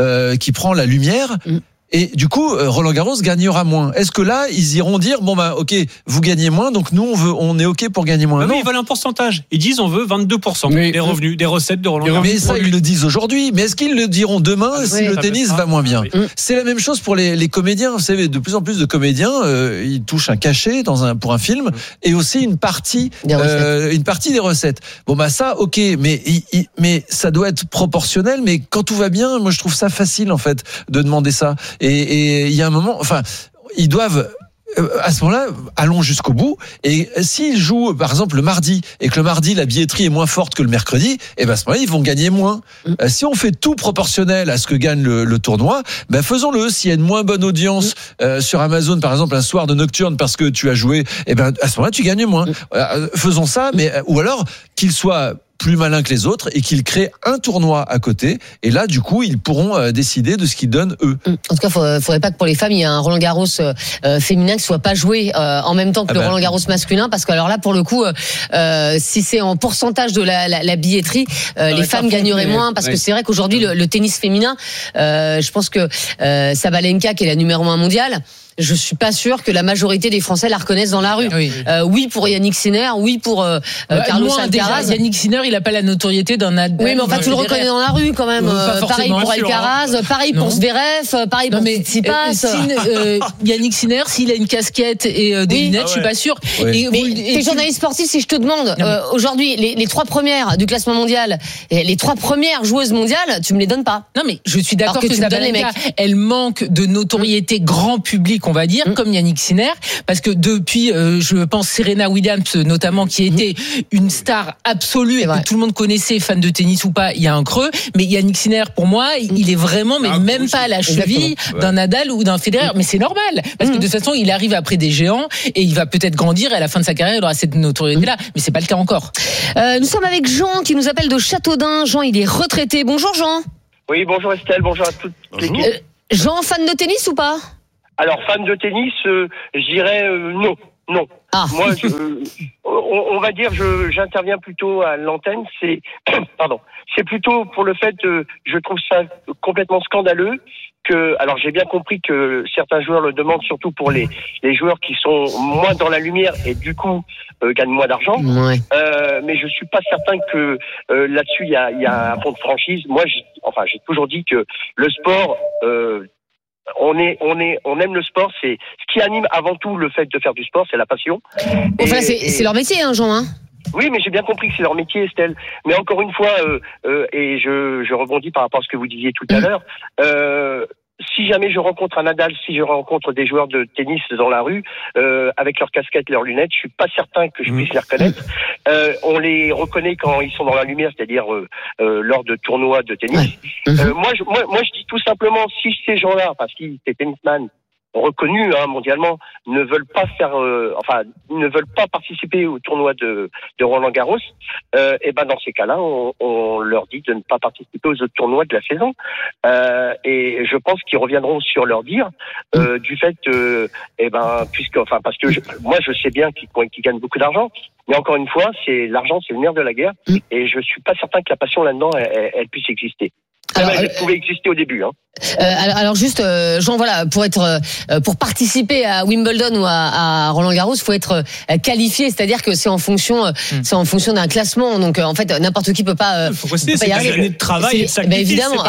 la lumière. Et du coup, Roland-Garros gagnera moins. Est-ce que là, ils iront dire ok, vous gagnez moins, donc nous on est ok pour gagner moins? Non, mais ils veulent un pourcentage. Ils disent on veut 22% des revenus, des recettes de Roland-Garros. Mais ça, ils le disent aujourd'hui. Mais est-ce qu'ils le diront demain si le tennis va moins bien? C'est la même chose pour les comédiens. Vous savez, de plus en plus de comédiens, ils touchent un cachet pour un film et aussi une partie des recettes. Ça, ok, mais ça doit être proportionnel. Mais quand tout va bien, moi je trouve ça facile en fait de demander ça. Et il y a un moment, ils doivent, à ce moment-là, allons jusqu'au bout. Et s'ils jouent, par exemple, le mardi, et que le mardi, la billetterie est moins forte que le mercredi, à ce moment-là, ils vont gagner moins. Si on fait tout proportionnel à ce que gagne le tournoi, faisons-le. S'il y a une moins bonne audience sur Amazon, par exemple, un soir de nocturne parce que tu as joué, à ce moment-là, tu gagnes moins. Faisons ça, ou alors qu'il soit plus malins que les autres et qu'ils créent un tournoi à côté. Et là, du coup, ils pourront décider de ce qu'ils donnent eux. En tout cas, faudrait pas que pour les femmes, il y ait un Roland Garros féminin qui soit pas joué en même temps que le Roland Garros masculin, parce que alors là, pour le coup, si c'est en pourcentage de la billetterie, les femmes gagneraient moins, parce que c'est vrai qu'aujourd'hui, le tennis féminin, je pense que Sabalenka, qui est la numéro 1 mondiale, je suis pas sûr que la majorité des Français la reconnaissent dans la rue. Oui pour Yannick Sinner, oui pour Carlos Alcaraz. Yannick Sinner, il a pas la notoriété d'un Nadal. Oui, mais enfin tu le reconnais dans la rue quand même. Pareil pour Alcaraz, pareil pour Zverev, pareil pour Tsitsipas. Yannick Sinner, s'il a une casquette et des lunettes, je suis pas sûr. T'es journaliste sportif, si je te demande aujourd'hui les 3 premières du classement mondial, les 3 premières joueuses mondiales, tu me les donnes pas. Non mais je suis d'accord que Sabalenka, elle manque de notoriété grand public, on va dire, comme Yannick Sinner, parce que depuis, je pense, Serena Williams notamment, qui était une star absolue et que tout le monde connaissait, fan de tennis ou pas, il y a un creux. Mais Yannick Sinner, pour moi, il est vraiment, mais même pas à la cheville d'un Nadal ou d'un Federer. Mais c'est normal, parce que de toute façon, il arrive après des géants et il va peut-être grandir et à la fin de sa carrière, il aura cette notoriété-là. Mais c'est pas le cas encore. Nous sommes avec Jean qui nous appelle de Châteaudun. Jean, il est retraité. Bonjour Jean. Oui, bonjour Estelle, bonjour à toute l'équipe. Jean, fan de tennis ou pas? Alors, fan de tennis, je dirais non. Moi, on va dire, j'interviens plutôt à l'antenne. C'est plutôt pour le fait, je trouve ça complètement scandaleux que, alors j'ai bien compris que certains joueurs le demandent, surtout pour les joueurs qui sont moins dans la lumière et du coup gagnent moins d'argent. Mais je suis pas certain que là-dessus il y a un fond de franchise. Moi, j'ai toujours dit que le sport. On aime le sport, c'est ce qui anime avant tout le fait de faire du sport, c'est la passion. Enfin, c'est leur métier, hein, Jean. Oui, mais j'ai bien compris que c'est leur métier, Estelle. Mais encore une fois, et je rebondis par rapport à ce que vous disiez tout à l'heure, si jamais je rencontre un Nadal, si je rencontre des joueurs de tennis dans la rue, avec leurs casquettes, leurs lunettes, je suis pas certain que je puisse les reconnaître. On les reconnaît quand ils sont dans la lumière, c'est-à-dire lors de tournois de tennis. Moi, je dis tout simplement, si ces gens-là, parce qu'ils étaient tennisman reconnus mondialement, ne veulent pas ne veulent pas participer au tournoi de Roland Garros, et ben dans ces cas-là, on leur dit de ne pas participer aux autres tournois de la saison. Et je pense qu'ils reviendront sur leur dire du fait, parce que moi je sais bien qu'ils gagnent beaucoup d'argent, mais encore une fois, l'argent, c'est le nerf de la guerre, et je suis pas certain que la passion là-dedans, elle puisse exister. Elle pouvait exister au début. Alors juste, Jean, voilà, pour participer à Wimbledon ou à Roland Garros, faut être qualifié, c'est-à-dire que c'est en fonction d'un classement. Donc en fait, n'importe qui peut pas. Faut rester, c'est une année de travail et de sacrifice. Évidemment,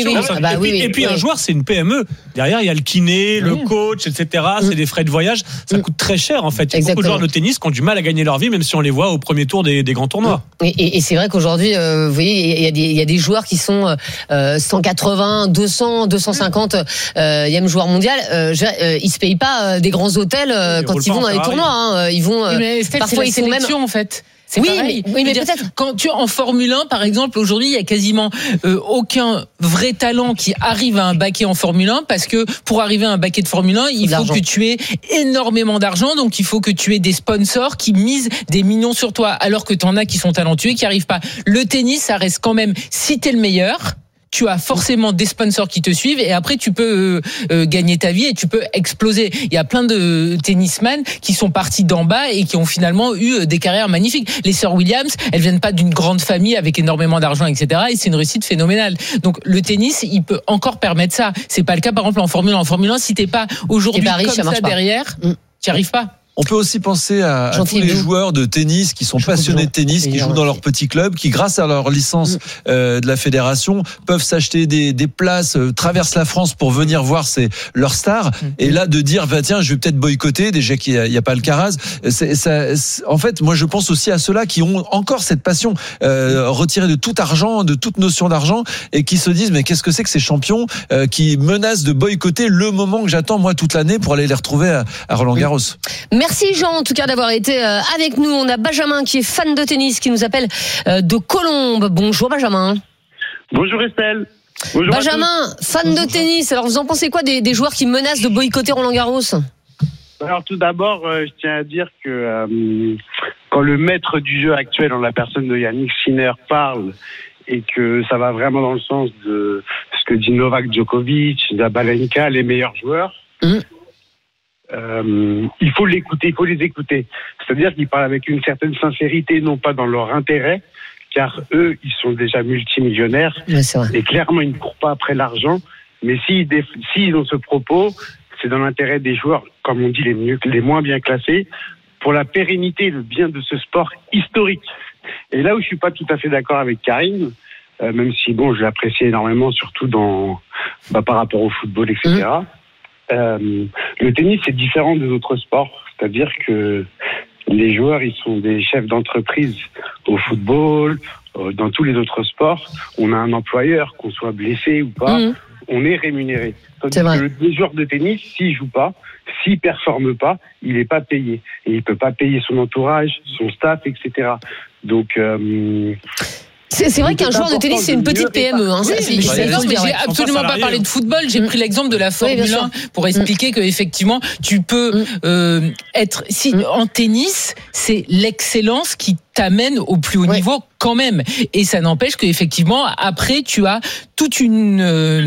Et puis un joueur, c'est une PME. Derrière, il y a le kiné, le coach, etc. C'est des frais de voyage. Ça coûte très cher en fait. Il y a beaucoup de joueurs de tennis qui ont du mal à gagner leur vie, même si on les voit au premier tour des grands tournois. Et c'est vrai qu'aujourd'hui, vous voyez, il y a des joueurs qui sont 180, 200, 250 e joueur mondial, ils se payent pas des grands hôtels quand ils vont dans les tournois. Ils vont parfois ils sont même en fait. Mais peut-être quand tu es en Formule 1 par exemple, aujourd'hui il y a quasiment aucun vrai talent qui arrive à un baquet en Formule 1, parce que pour arriver à un baquet de Formule 1, il faut que tu aies énormément d'argent, donc il faut que tu aies des sponsors qui misent des millions sur toi, alors que t'en as qui sont talentueux et qui arrivent pas. Le tennis, ça reste quand même, si t'es le meilleur, tu as forcément des sponsors qui te suivent et après tu peux gagner ta vie et tu peux exploser. Il y a plein de tennisman qui sont partis d'en bas et qui ont finalement eu des carrières magnifiques. Les sœurs Williams, elles viennent pas d'une grande famille avec énormément d'argent, etc. Et c'est une réussite phénoménale. Donc le tennis, il peut encore permettre ça. C'est pas le cas par exemple en Formule 1. En Formule 1, si t'es pas aujourd'hui comme ça derrière, t'y arrives pas. On peut aussi penser à tous les joueurs de tennis qui sont passionnés de tennis, qui jouent dans leur petit club, qui grâce à leur licence de la fédération peuvent s'acheter des places, traversent la France pour venir voir leurs stars. Et là de dire tiens, je vais peut-être boycotter, déjà qu'il y a pas Alcaraz. En fait, moi je pense aussi à ceux-là qui ont encore cette passion retirée de tout argent, de toute notion d'argent, et qui se disent mais qu'est-ce que c'est que ces champions qui menacent de boycotter le moment que j'attends moi toute l'année pour aller les retrouver à Roland Garros. Merci Jean en tout cas d'avoir été avec nous. On a Benjamin qui est fan de tennis qui nous appelle de Colombes. Bonjour Benjamin. Bonjour Estelle. Bonjour Benjamin, fan de tennis. Alors vous en pensez quoi des joueurs qui menacent de boycotter Roland Garros ? Alors tout d'abord, je tiens à dire que quand le maître du jeu actuel, en la personne de Yannick Sinner, parle et que ça va vraiment dans le sens de ce que dit Novak Djokovic, Zabalenka, les meilleurs joueurs, il faut l'écouter, il faut les écouter. C'est-à-dire qu'ils parlent avec une certaine sincérité, non pas dans leur intérêt, car eux, ils sont déjà multimillionnaires et clairement, ils ne courent pas après l'argent. Mais s'ils ont ce propos, c'est dans l'intérêt des joueurs, comme on dit, les moins bien classés, pour la pérennité et le bien de ce sport historique. Et là où je suis pas tout à fait d'accord avec Karine, même si bon, je l'apprécie énormément, surtout par rapport au football, etc. Le tennis c'est différent des autres sports, c'est-à-dire que les joueurs ils sont des chefs d'entreprise au football, dans tous les autres sports. On a un employeur, qu'on soit blessé ou pas, on est rémunéré. Tandis que le joueur de tennis, s'il joue pas, s'il performe pas, il n'est pas payé. Et il peut pas payer son entourage, son staff, etc. Donc... C'est vrai qu'un joueur de tennis, c'est une petite PME. Hein. J'ai absolument pas parlé de football. J'ai pris l'exemple de la Formule 1 pour expliquer que effectivement, tu peux être. Si en tennis, c'est l'excellence qui t'amène au plus haut niveau quand même. Et ça n'empêche qu'effectivement, après, tu as toute tu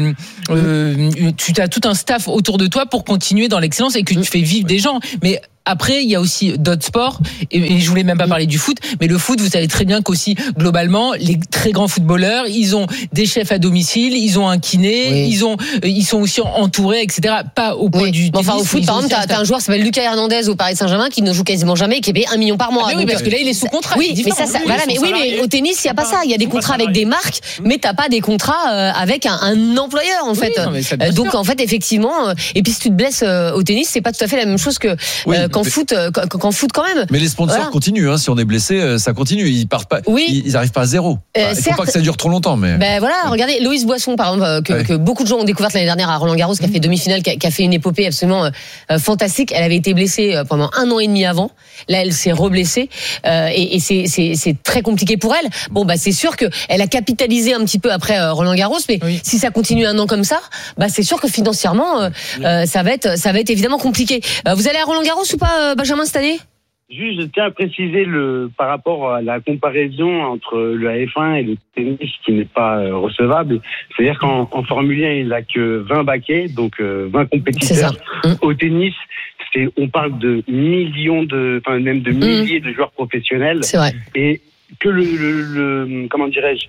as tout un staff autour de toi pour continuer dans l'excellence et que tu fais vivre des gens. Mais après, il y a aussi d'autres sports, et je voulais même pas parler du foot, mais le foot, vous savez très bien qu'aussi, globalement, les très grands footballeurs, ils ont des chefs à domicile, ils ont un kiné, ils sont aussi entourés, etc. Pas au point du tennis. Enfin, au foot, par exemple, t'as un joueur qui s'appelle Lucas Hernandez au Paris Saint-Germain qui ne joue quasiment jamais et qui est payé 1 million par mois. Oui, parce que là, il est sous contrat. Oui, mais mais au tennis, il y a pas ça. Il y a des contrats avec des marques, mais t'as pas des contrats avec un employeur, en fait. Donc, en fait, effectivement, et puis si tu te blesses au tennis, c'est pas tout à fait la même chose que qu'en foot quand même. Mais les sponsors continuent, hein. Si on est blessé, ça continue. Ils partent pas. Ils arrivent pas à zéro. Il faut pas que ça dure trop longtemps, mais. Ben voilà, regardez Loïs Boisson, par exemple, que beaucoup de gens ont découvert l'année dernière à Roland-Garros, qui a fait demi-finale, qui a fait une épopée absolument fantastique. Elle avait été blessée pendant 1 an et demi avant. Là, elle s'est reblessée et c'est très compliqué pour elle. Bon, bah c'est sûr que elle a capitalisé un petit peu après Roland-Garros, mais si ça continue 1 an comme ça, bah c'est sûr que financièrement, ça va être évidemment compliqué. Vous allez à Roland-Garros ou pas, Benjamin, cette année? Juste, je tiens à préciser par rapport à la comparaison entre le F1 et le tennis qui n'est pas recevable. C'est-à-dire qu'en Formule 1, il n'a que 20 baquets, donc 20 compétiteurs. Au tennis, on parle de millions même de milliers de joueurs professionnels. C'est vrai. Et que comment dirais-je,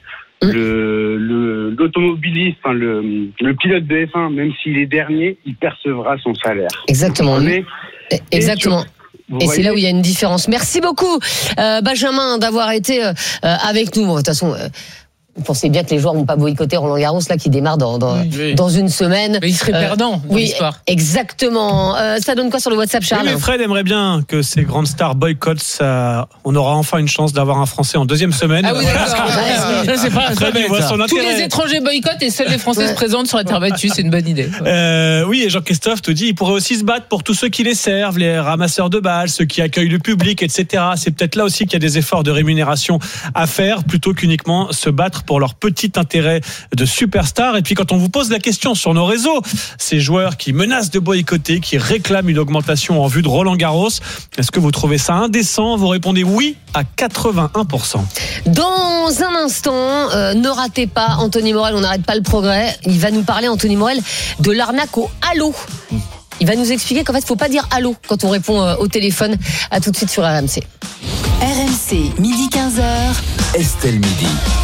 l'automobiliste, le pilote de F1, même s'il est dernier, il percevra son salaire. Exactement. Exactement. Et c'est là où il y a une différence. Merci beaucoup, Benjamin, d'avoir été avec nous. Bon, de toute façon, vous pensez bien que les joueurs vont pas boycotter Roland-Garros là qui démarre dans une semaine. Mais ils seraient perdants dans l'histoire. Exactement. Ça donne quoi sur le WhatsApp, Charles? Mais Fred aimerait bien que ces grandes stars boycottent. On aura enfin une chance d'avoir un Français en 2e semaine. Ah oui, d'accord. C'est pas Fred, il voit son intérêt. Tous les étrangers boycottent et seuls les Français se présentent sur la terre battue. C'est une bonne idée. Oui, et Jean-Christophe te dit, il pourrait aussi se battre pour tous ceux qui les servent, les ramasseurs de balles, ceux qui accueillent le public, etc. C'est peut-être là aussi qu'il y a des efforts de rémunération à faire, plutôt qu'uniquement se battre pour leur petit intérêt de superstar. Et puis quand on vous pose la question sur nos réseaux, ces joueurs qui menacent de boycotter, qui réclament une augmentation en vue de Roland-Garros, est-ce que vous trouvez ça indécent? Vous répondez oui à 81%. Dans un instant, ne ratez pas Anthony Morel, on n'arrête pas le progrès. Il va nous parler, Anthony Morel, de l'arnaque au allô. Il va nous expliquer qu'en fait, il ne faut pas dire allô quand on répond au téléphone. À tout de suite sur RMC. RMC, midi 15h. Estelle Midi.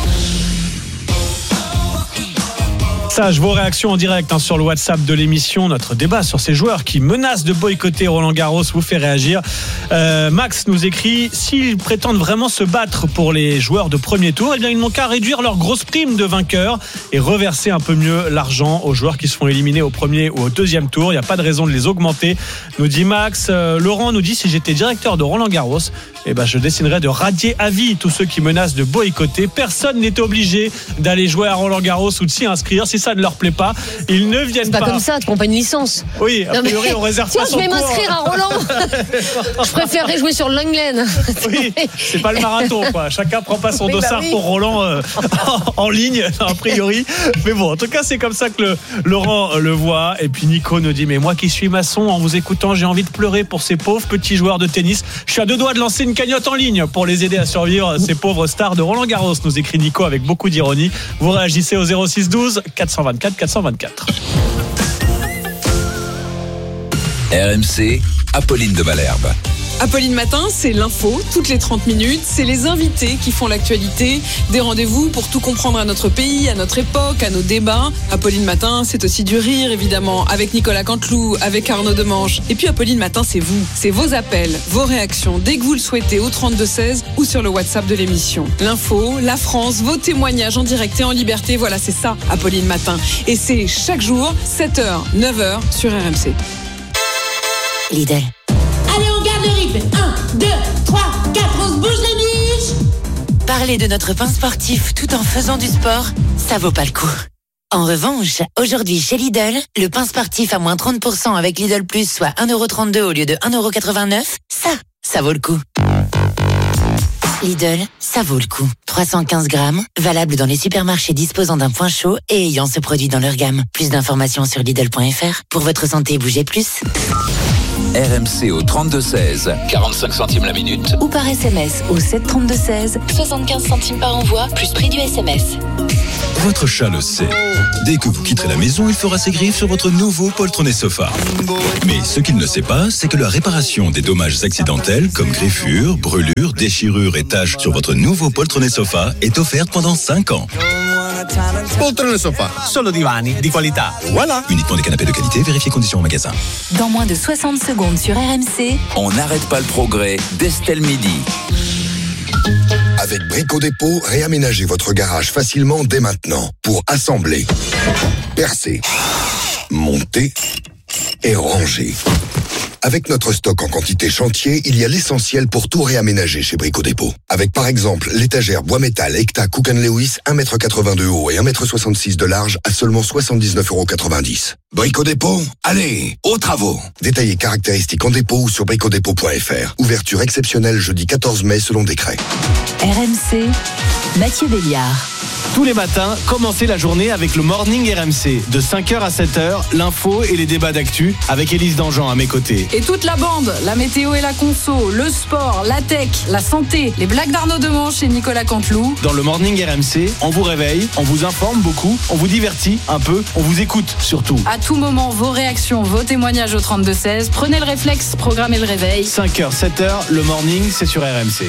Vos réactions en direct sur le WhatsApp de l'émission. Notre débat sur ces joueurs qui menacent de boycotter Roland-Garros vous fait réagir. Max nous écrit: s'ils prétendent vraiment se battre pour les joueurs de premier tour, eh bien ils n'ont qu'à réduire leur grosse prime de vainqueur et reverser un peu mieux l'argent aux joueurs qui se font éliminer au premier ou au 2e tour. Il n'y a pas de raison de les augmenter, nous dit Max. Laurent nous dit: si j'étais directeur de Roland-Garros, je déciderais de radier à vie tous ceux qui menacent de boycotter. Personne n'était obligé d'aller jouer à Roland-Garros ou de s'y inscrire. Si ça ne leur plaît pas, ils ne viennent pas. C'est pas comme ça, tu prends pas une licence. Oui, a priori, on réserve tiens, pas son je vais m'inscrire à Roland. Je préférerais jouer sur Langlen. Oui, c'est pas le marathon, quoi. Chacun prend pas son dossard pour Roland en ligne, a priori. Mais bon, en tout cas, c'est comme ça que Laurent le voit. Et puis Nico nous dit, mais moi qui suis maçon, en vous écoutant, j'ai envie de pleurer pour ces pauvres petits joueurs de tennis. Je suis à 2 doigts de lancer une cagnotte en ligne pour les aider à survivre, ces pauvres stars de Roland Garros, nous écrit Nico avec beaucoup d'ironie. Vous réagissez au 06 12 424 424. RMC, Apolline de Malherbe. Apolline Matin, c'est l'info, toutes les 30 minutes. C'est les invités qui font l'actualité. Des rendez-vous pour tout comprendre à notre pays, à notre époque, à nos débats. Apolline Matin, c'est aussi du rire, évidemment, avec Nicolas Canteloup, avec Arnaud Demanche. Et puis Apolline Matin, c'est vous. C'est vos appels, vos réactions, dès que vous le souhaitez, au 32-16 ou sur le WhatsApp de l'émission. L'info, la France, vos témoignages en direct et en liberté. Voilà, c'est ça, Apolline Matin. Et c'est chaque jour, 7h, 9h sur RMC. Lidl. Allez, on garde le rythme. 1, 2, 3, 4, on se bouge les biches. Parler de notre pain sportif tout en faisant du sport, ça vaut pas le coup. En revanche, aujourd'hui chez Lidl, le pain sportif à moins 30% avec Lidl Plus, soit 1,32€ au lieu de 1,89€, ça vaut le coup. Lidl, ça vaut le coup. 315 grammes, valable dans les supermarchés disposant d'un point chaud et ayant ce produit dans leur gamme. Plus d'informations sur Lidl.fr. Pour votre santé, bougez plus. RMC au 32-16, 45 centimes la minute. Ou par SMS au 732-16, 75 centimes par envoi, plus prix du SMS. Votre chat le sait. Dès que vous quitterez la maison, il fera ses griffes sur votre nouveau poltronné sofa. Mais ce qu'il ne sait pas, c'est que la réparation des dommages accidentels comme griffures, brûlures, déchirures et taches sur votre nouveau poltronné sofa est offerte pendant 5 ans. Poltrone Sofa, solo divani di qualità. Voilà. Uniquement des canapés de qualité, vérifiez conditions au magasin. Dans moins de 60 secondes sur RMC. On n'arrête pas le progrès d'Estelle Midi. Avec Brico Dépôt, réaménagez votre garage facilement dès maintenant pour assembler, percer, monter et ranger. Avec notre stock en quantité chantier, il y a l'essentiel pour tout réaménager chez Brico Dépôt. Avec par exemple l'étagère bois métal Ekta Cook & Lewis 1,82 m de haut et 1,66 m de large à seulement 79,90 €. Brico Dépôt, allez, aux travaux. Détaillez caractéristiques en dépôt ou sur bricodépôt.fr. Ouverture exceptionnelle jeudi 14 mai selon décret. RMC, Mathieu Béliard. Tous les matins, commencez la journée avec le Morning RMC. De 5h à 7h, l'info et les débats d'actu avec Élise Dangean à mes côtés. Et toute la bande, la météo et la conso, le sport, la tech, la santé, les blagues d'Arnaud Demanche et Nicolas Canteloup. Dans le Morning RMC, on vous réveille, on vous informe beaucoup, on vous divertit un peu, on vous écoute surtout. À tout moment, vos réactions, vos témoignages au 32-16. Prenez le réflexe, programmez le réveil. 5h, 7h, le Morning, c'est sur RMC.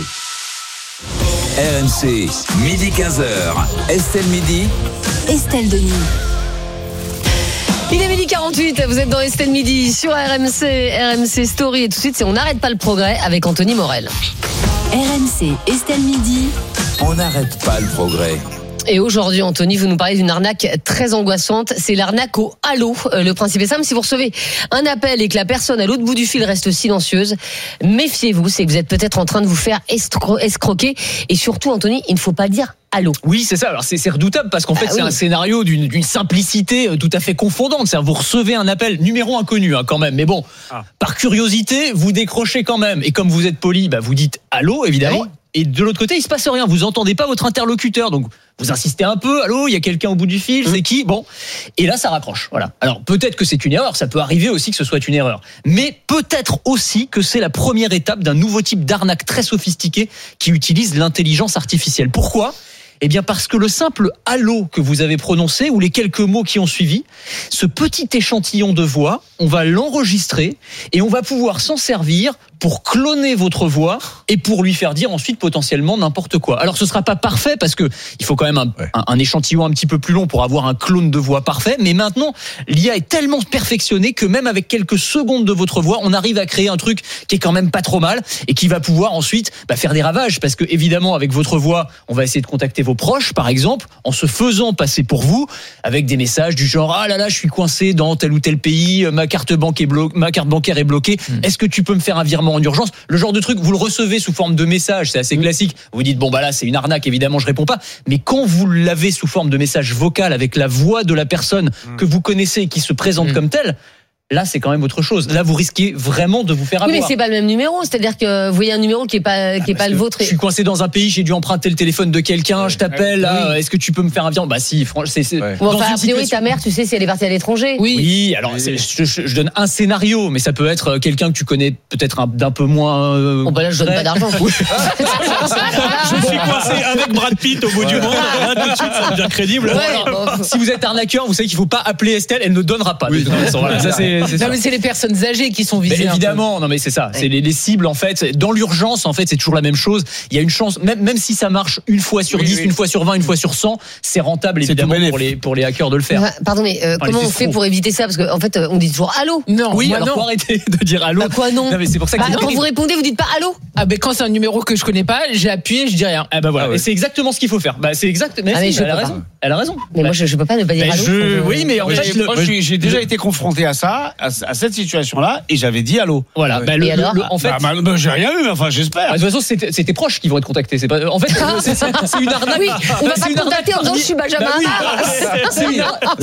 RMC, midi 15h. Estelle Midi. Estelle Denis. Il est midi 48, vous êtes dans Estelle Midi sur RMC Story. Et tout de suite, c'est On n'arrête pas le progrès avec Anthony Morel. RMC, Estelle Midi. On n'arrête pas le progrès. Et aujourd'hui, Anthony, vous nous parlez d'une arnaque très angoissante. C'est l'arnaque au halo. Le principe est simple. Si vous recevez un appel et que la personne à l'autre bout du fil reste silencieuse, méfiez-vous. C'est que vous êtes peut-être en train de vous faire escroquer. Et surtout, Anthony, il ne faut pas dire allô. Oui, c'est ça. Alors, c'est redoutable parce qu'en fait, c'est un scénario d'une simplicité tout à fait confondante. C'est-à-dire, vous recevez un appel, numéro inconnu, quand même. Mais bon, par curiosité, vous décrochez quand même. Et comme vous êtes poli, vous dites allô, évidemment. Oui. Et de l'autre côté, il se passe rien. Vous entendez pas votre interlocuteur. Donc, vous insistez un peu. Allô, il y a quelqu'un au bout du fil. C'est qui? Bon. Et là, ça raccroche. Voilà. Alors, peut-être que c'est une erreur. Ça peut arriver aussi que ce soit une erreur. Mais peut-être aussi que c'est la première étape d'un nouveau type d'arnaque très sophistiqué qui utilise l'intelligence artificielle. Pourquoi? Eh bien, parce que le simple allô que vous avez prononcé ou les quelques mots qui ont suivi, ce petit échantillon de voix, on va l'enregistrer et on va pouvoir s'en servir pour cloner votre voix et pour lui faire dire ensuite potentiellement n'importe quoi. Alors, ce sera pas parfait parce que il faut quand même un échantillon un petit peu plus long pour avoir un clone de voix parfait. Mais maintenant, l'IA est tellement perfectionnée que même avec quelques secondes de votre voix, on arrive à créer un truc qui est quand même pas trop mal et qui va pouvoir ensuite faire des ravages parce que évidemment, avec votre voix, on va essayer de contacter vos proches, par exemple, en se faisant passer pour vous, avec des messages du genre ah là là, je suis coincé dans tel ou tel pays, ma carte bancaire est bloquée. Est-ce que tu peux me faire un virement vraiment en urgence. Le genre de truc, vous le recevez sous forme de message, c'est assez classique. Vous dites bon bah là c'est une arnaque, évidemment je réponds pas. Mais quand vous l'avez sous forme de message vocal avec la voix de la personne que vous connaissez et qui se présente comme telle, là, c'est quand même autre chose. Là, vous risquez vraiment de vous faire avoir. Oui, mais c'est pas le même numéro. C'est-à-dire que vous voyez un numéro qui est pas le vôtre. Je suis coincé dans un pays, j'ai dû emprunter le téléphone de quelqu'un, je t'appelle, est-ce que tu peux me faire un virement? Bah si, franchement, c'est. Bon, enfin, a priori, ta mère, tu sais si elle est partie à l'étranger. Oui, alors je donne un scénario, mais ça peut être quelqu'un que tu connais peut-être d'un peu moins. Bon, bah là, je donne pas d'argent. Je suis coincé avec Brad Pitt au bout du monde. Là, tout de suite, ça devient crédible. Si vous êtes arnaqueur, vous savez qu'il faut pas appeler Estelle, elle ne donnera pas. Voilà, ça c'est. Non mais c'est les personnes âgées qui sont visées. Mais évidemment, non mais c'est ça. C'est les cibles en fait. Dans l'urgence en fait, c'est toujours la même chose. Il y a une chance, même si ça marche une fois sur 10, une fois sur 20, une fois sur 100, c'est rentable évidemment pour les hackers de le faire. Pardon, mais comment on fait pour éviter ça? Parce qu'en fait, on dit toujours allô. Non. Oui, alors faut arrêter de dire allô. Bah quoi non? Non mais c'est pour ça que quand vous répondez, vous dites pas allô. Ah ben quand c'est un numéro que je connais pas, j'ai appuyé, je dis rien. Ah bah voilà. Et c'est exactement ce qu'il faut faire. Bah c'est exact. Mais elle a raison. Elle a raison. Mais moi je peux pas ne pas dire allô. Oui, mais en fait, j'ai déjà été confronté à ça, à cette situation-là, et j'avais dit allô. Voilà. Bah, en fait, j'ai rien eu, mais enfin j'espère. De toute façon, c'est tes proches qui vont être contactés. C'est pas. En fait, c'est une arnaque. Oui, on va pas te contacter en disant je suis Benjamin. C'est une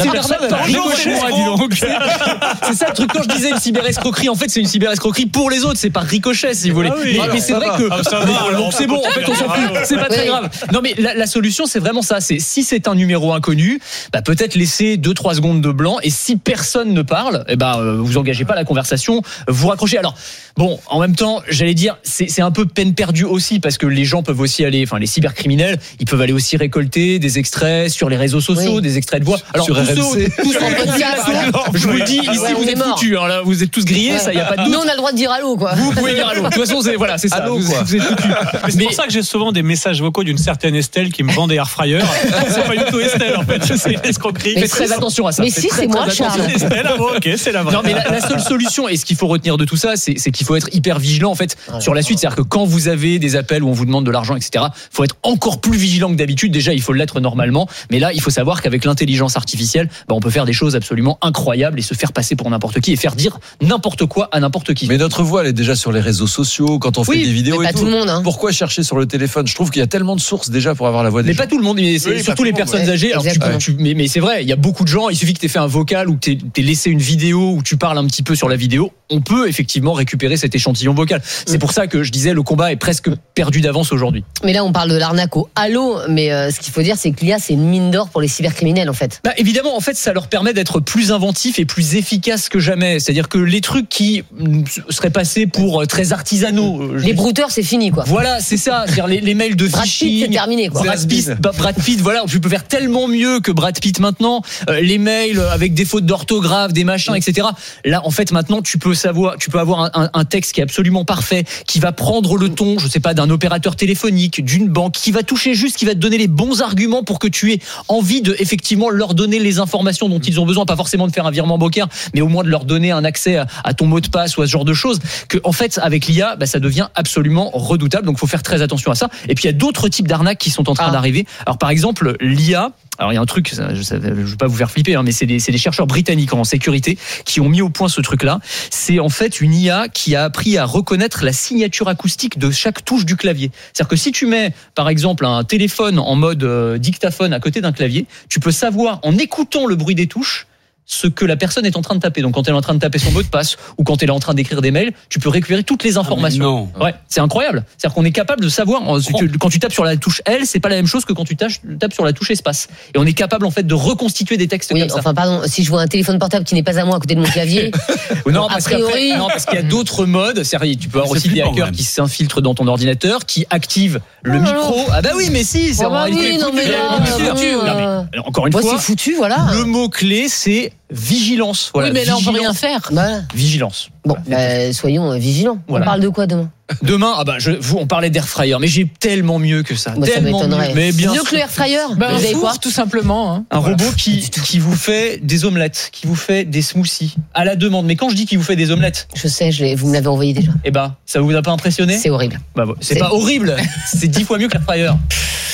arnaque. C'est ça le truc. Quand je disais une cyberescroquerie, en fait, c'est une cyberescroquerie pour les autres. C'est par ricochet, si vous voulez. Mais c'est vrai que c'est bon. En fait, on s'en fout. C'est pas très grave. Non, mais la solution, c'est vraiment ça. C'est si c'est un numéro inconnu, bah peut-être laisser 2-3 secondes de blanc. Et si personne ne parle, eh ben vous engagez pas la conversation, vous raccrochez. Alors bon, en même temps, j'allais dire, c'est un peu peine perdue aussi parce que les gens peuvent aussi aller, enfin les cybercriminels, ils peuvent aller aussi récolter des extraits sur les réseaux sociaux, des extraits de voix. Alors sur RMC. tous en podcast, je vous le dis, ici vous êtes foutus, hein, là vous êtes tous grillés, ça y a pas de doute. Nous on a le droit de dire allô quoi. Vous pouvez dire allô. De toute façon, c'est ça. Allô, vous êtes foutus. C'est pour ça que j'ai souvent des messages vocaux d'une certaine Estelle qui me vend des airfryers. C'est pas du tout Estelle en fait, c'est une escroquerie. Faites très attention à ça. Mais si c'est moi Charles. Estelle, ok, c'est la vraie. Non mais la seule solution et ce qu'il faut retenir de tout ça, c'est qu'il faut être hyper vigilant en fait sur la suite. C'est-à-dire que quand vous avez des appels où on vous demande de l'argent, etc., faut être encore plus vigilant que d'habitude. Déjà, il faut l'être normalement, mais là, il faut savoir qu'avec l'intelligence artificielle, on peut faire des choses absolument incroyables et se faire passer pour n'importe qui et faire dire n'importe quoi à n'importe qui. Mais notre voix, elle est déjà sur les réseaux sociaux quand on fait des vidéos mais et pas tout. le monde, hein. Pourquoi chercher sur le téléphone? Je trouve qu'il y a tellement de sources déjà pour avoir la voix des gens. Mais pas tout le monde, mais c'est surtout les personnes âgées. Alors mais c'est vrai, il y a beaucoup de gens. Il suffit que tu aies fait un vocal ou que tu aies laissé une vidéo où tu parles un petit peu sur la vidéo. On peut effectivement récupérer cet échantillon vocal. C'est pour ça que je disais le combat est presque perdu d'avance aujourd'hui. Mais là, on parle de l'arnaque au allô, mais ce qu'il faut dire, c'est que l'IA, c'est une mine d'or pour les cybercriminels, en fait. Bah, évidemment, en fait, ça leur permet d'être plus inventifs et plus efficaces que jamais. C'est-à-dire que les trucs qui seraient passés pour très artisanaux. Les brouteurs, c'est fini, quoi. Voilà, c'est ça. C'est-à-dire les mails de Brad phishing. Pitt, c'est terminé, quoi. Brad Pitt, voilà. Tu peux faire tellement mieux que Brad Pitt maintenant. Les mails avec des fautes d'orthographe, des machins, etc. Là, en fait, maintenant, tu peux avoir un texte qui est absolument parfait, qui va prendre le ton, je sais pas, d'un opérateur téléphonique, d'une banque, qui va toucher juste, qui va te donner les bons arguments pour que tu aies envie de effectivement leur donner les informations dont ils ont besoin, pas forcément de faire un virement bancaire, mais au moins de leur donner un accès à ton mot de passe ou à ce genre de choses. Que en fait, avec l'IA, ça devient absolument redoutable. Donc, faut faire très attention à ça. Et puis, il y a d'autres types d'arnaques qui sont en train d'arriver. Alors, par exemple, l'IA. Alors il y a un truc, je vais pas vous faire flipper, mais c'est des chercheurs britanniques en sécurité qui ont mis au point ce truc-là. C'est en fait une IA qui a appris à reconnaître la signature acoustique de chaque touche du clavier. C'est-à-dire que si tu mets, par exemple, un téléphone en mode dictaphone à côté d'un clavier, tu peux savoir en écoutant le bruit des touches ce que la personne est en train de taper. Donc quand elle est en train de taper son mot de passe ou quand elle est en train d'écrire des mails, tu peux récupérer toutes les informations. Ouais, c'est incroyable. C'est-à-dire qu'on est capable de savoir quand tu tapes sur la touche L, c'est pas la même chose que quand tu tapes sur la touche espace. Et on est capable en fait de reconstituer des textes comme ça. Enfin pardon, si je vois un téléphone portable qui n'est pas à moi à côté de mon clavier, non, parce qu'il y a d'autres modes. C'est-à-dire, tu peux avoir aussi des hackers qui s'infiltrent dans ton ordinateur, qui activent le micro. Ah bah oui, mais si, c'est en réalité encore une fois, c'est foutu, voilà. Le mot clé, c'est vigilance. Voilà. Oui, mais là, on peut rien faire. Vigilance. Bon, soyons vigilants. Voilà. On parle de quoi demain ? Demain, on parlait d'air fryer, mais j'ai tellement mieux que ça. Tellement ça m'étonnerait. mieux. Mais bien mieux que l'air fryer. Un four, tout simplement. Hein. Un robot qui vous fait des omelettes, qui vous fait des smoothies à la demande. Mais quand je dis qu'il vous fait des omelettes, je sais, vous me l'avez envoyé déjà. Eh ben, ça vous a pas impressionné ? C'est horrible. C'est pas horrible. C'est 10 fois mieux que l'air fryer.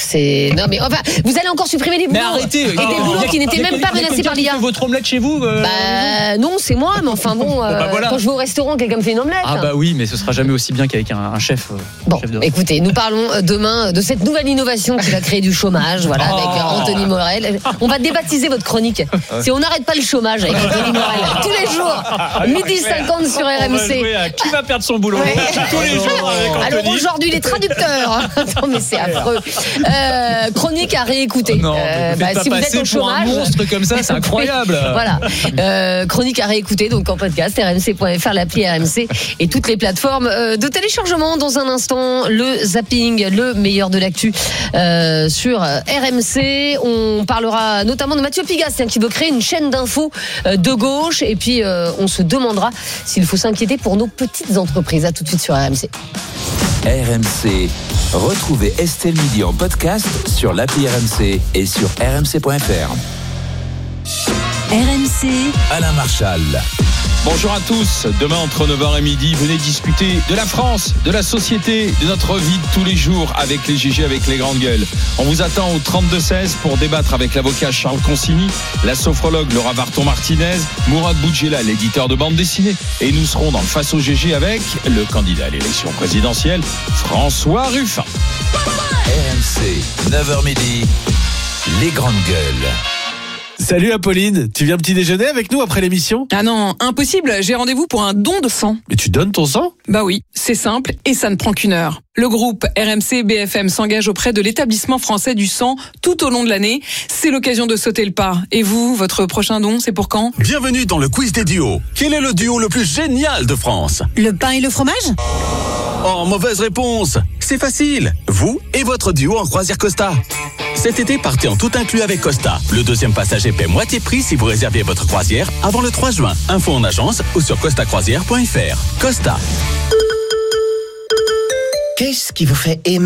Non, mais enfin, vous allez encore supprimer des boulots. Mais arrêtez. Et des boulots qui n'étaient même pas menacés par l'IA. Votre omelette chez vous Non, c'est moi, mais enfin bon, voilà. quand je vais au restaurant, quelqu'un me fait une omelette. Ah bah oui, mais ce sera jamais aussi bien qu'avec un chef. Bon, chef de... écoutez, nous parlons demain de cette nouvelle innovation qui va créer du chômage, voilà, avec Anthony Morel. On va débaptiser votre chronique. C'est on n'arrête pas le chômage avec Anthony Morel. Tous les jours, 12h50 sur RMC. Qui va perdre son boulot? Ouais. Tous les jours avec Anthony. Alors aujourd'hui, les traducteurs. Attends, mais c'est affreux. Chronique à réécouter. Non, si vous êtes au chômage, un monstre comme ça, c'est incroyable. Voilà. Chronique à réécouter donc en podcast rmc.fr, l'appli RMC et toutes les plateformes de téléchargement. Dans un instant, le zapping, le meilleur de l'actu sur RMC. On parlera notamment de Mathieu Pigas qui veut créer une chaîne d'infos de gauche et puis on se demandera s'il faut s'inquiéter pour nos petites entreprises. À tout de suite sur RMC. RMC. Retrouvez Estelle Midi en podcast sur l'appli RMC et sur rmc.fr. RMC. Alain Marchal. Bonjour à tous. Demain, entre 9h et midi, venez discuter de la France, de la société, de notre vie de tous les jours avec les GG, avec les grandes gueules. On vous attend au 32-16 pour débattre avec l'avocat Charles Consigny, la sophrologue Laura Varton-Martinez, Mourad Boudjela, l'éditeur de bande dessinée. Et nous serons dans le Face au GG avec le candidat à l'élection présidentielle, François Ruffin. RMC, 9h midi, les grandes gueules. Salut Apolline, tu viens petit déjeuner avec nous après l'émission? Ah non, impossible, j'ai rendez-vous pour un don de sang. Mais tu donnes ton sang? Bah oui, c'est simple et ça ne prend qu'une heure. Le groupe RMC BFM s'engage auprès de l'établissement français du sang tout au long de l'année. C'est l'occasion de sauter le pas. Et vous, votre prochain don, c'est pour quand? Bienvenue dans le quiz des duos. Quel est le duo le plus génial de France? Le pain et le fromage? Oh, mauvaise réponse. C'est facile. Vous et votre duo en croisière Costa. Cet été, partez en tout inclus avec Costa. Le deuxième passager paie moitié prix si vous réservez votre croisière avant le 3 juin. Info en agence ou sur costacroisière.fr. Costa. Qu'est-ce qui vous fait aimer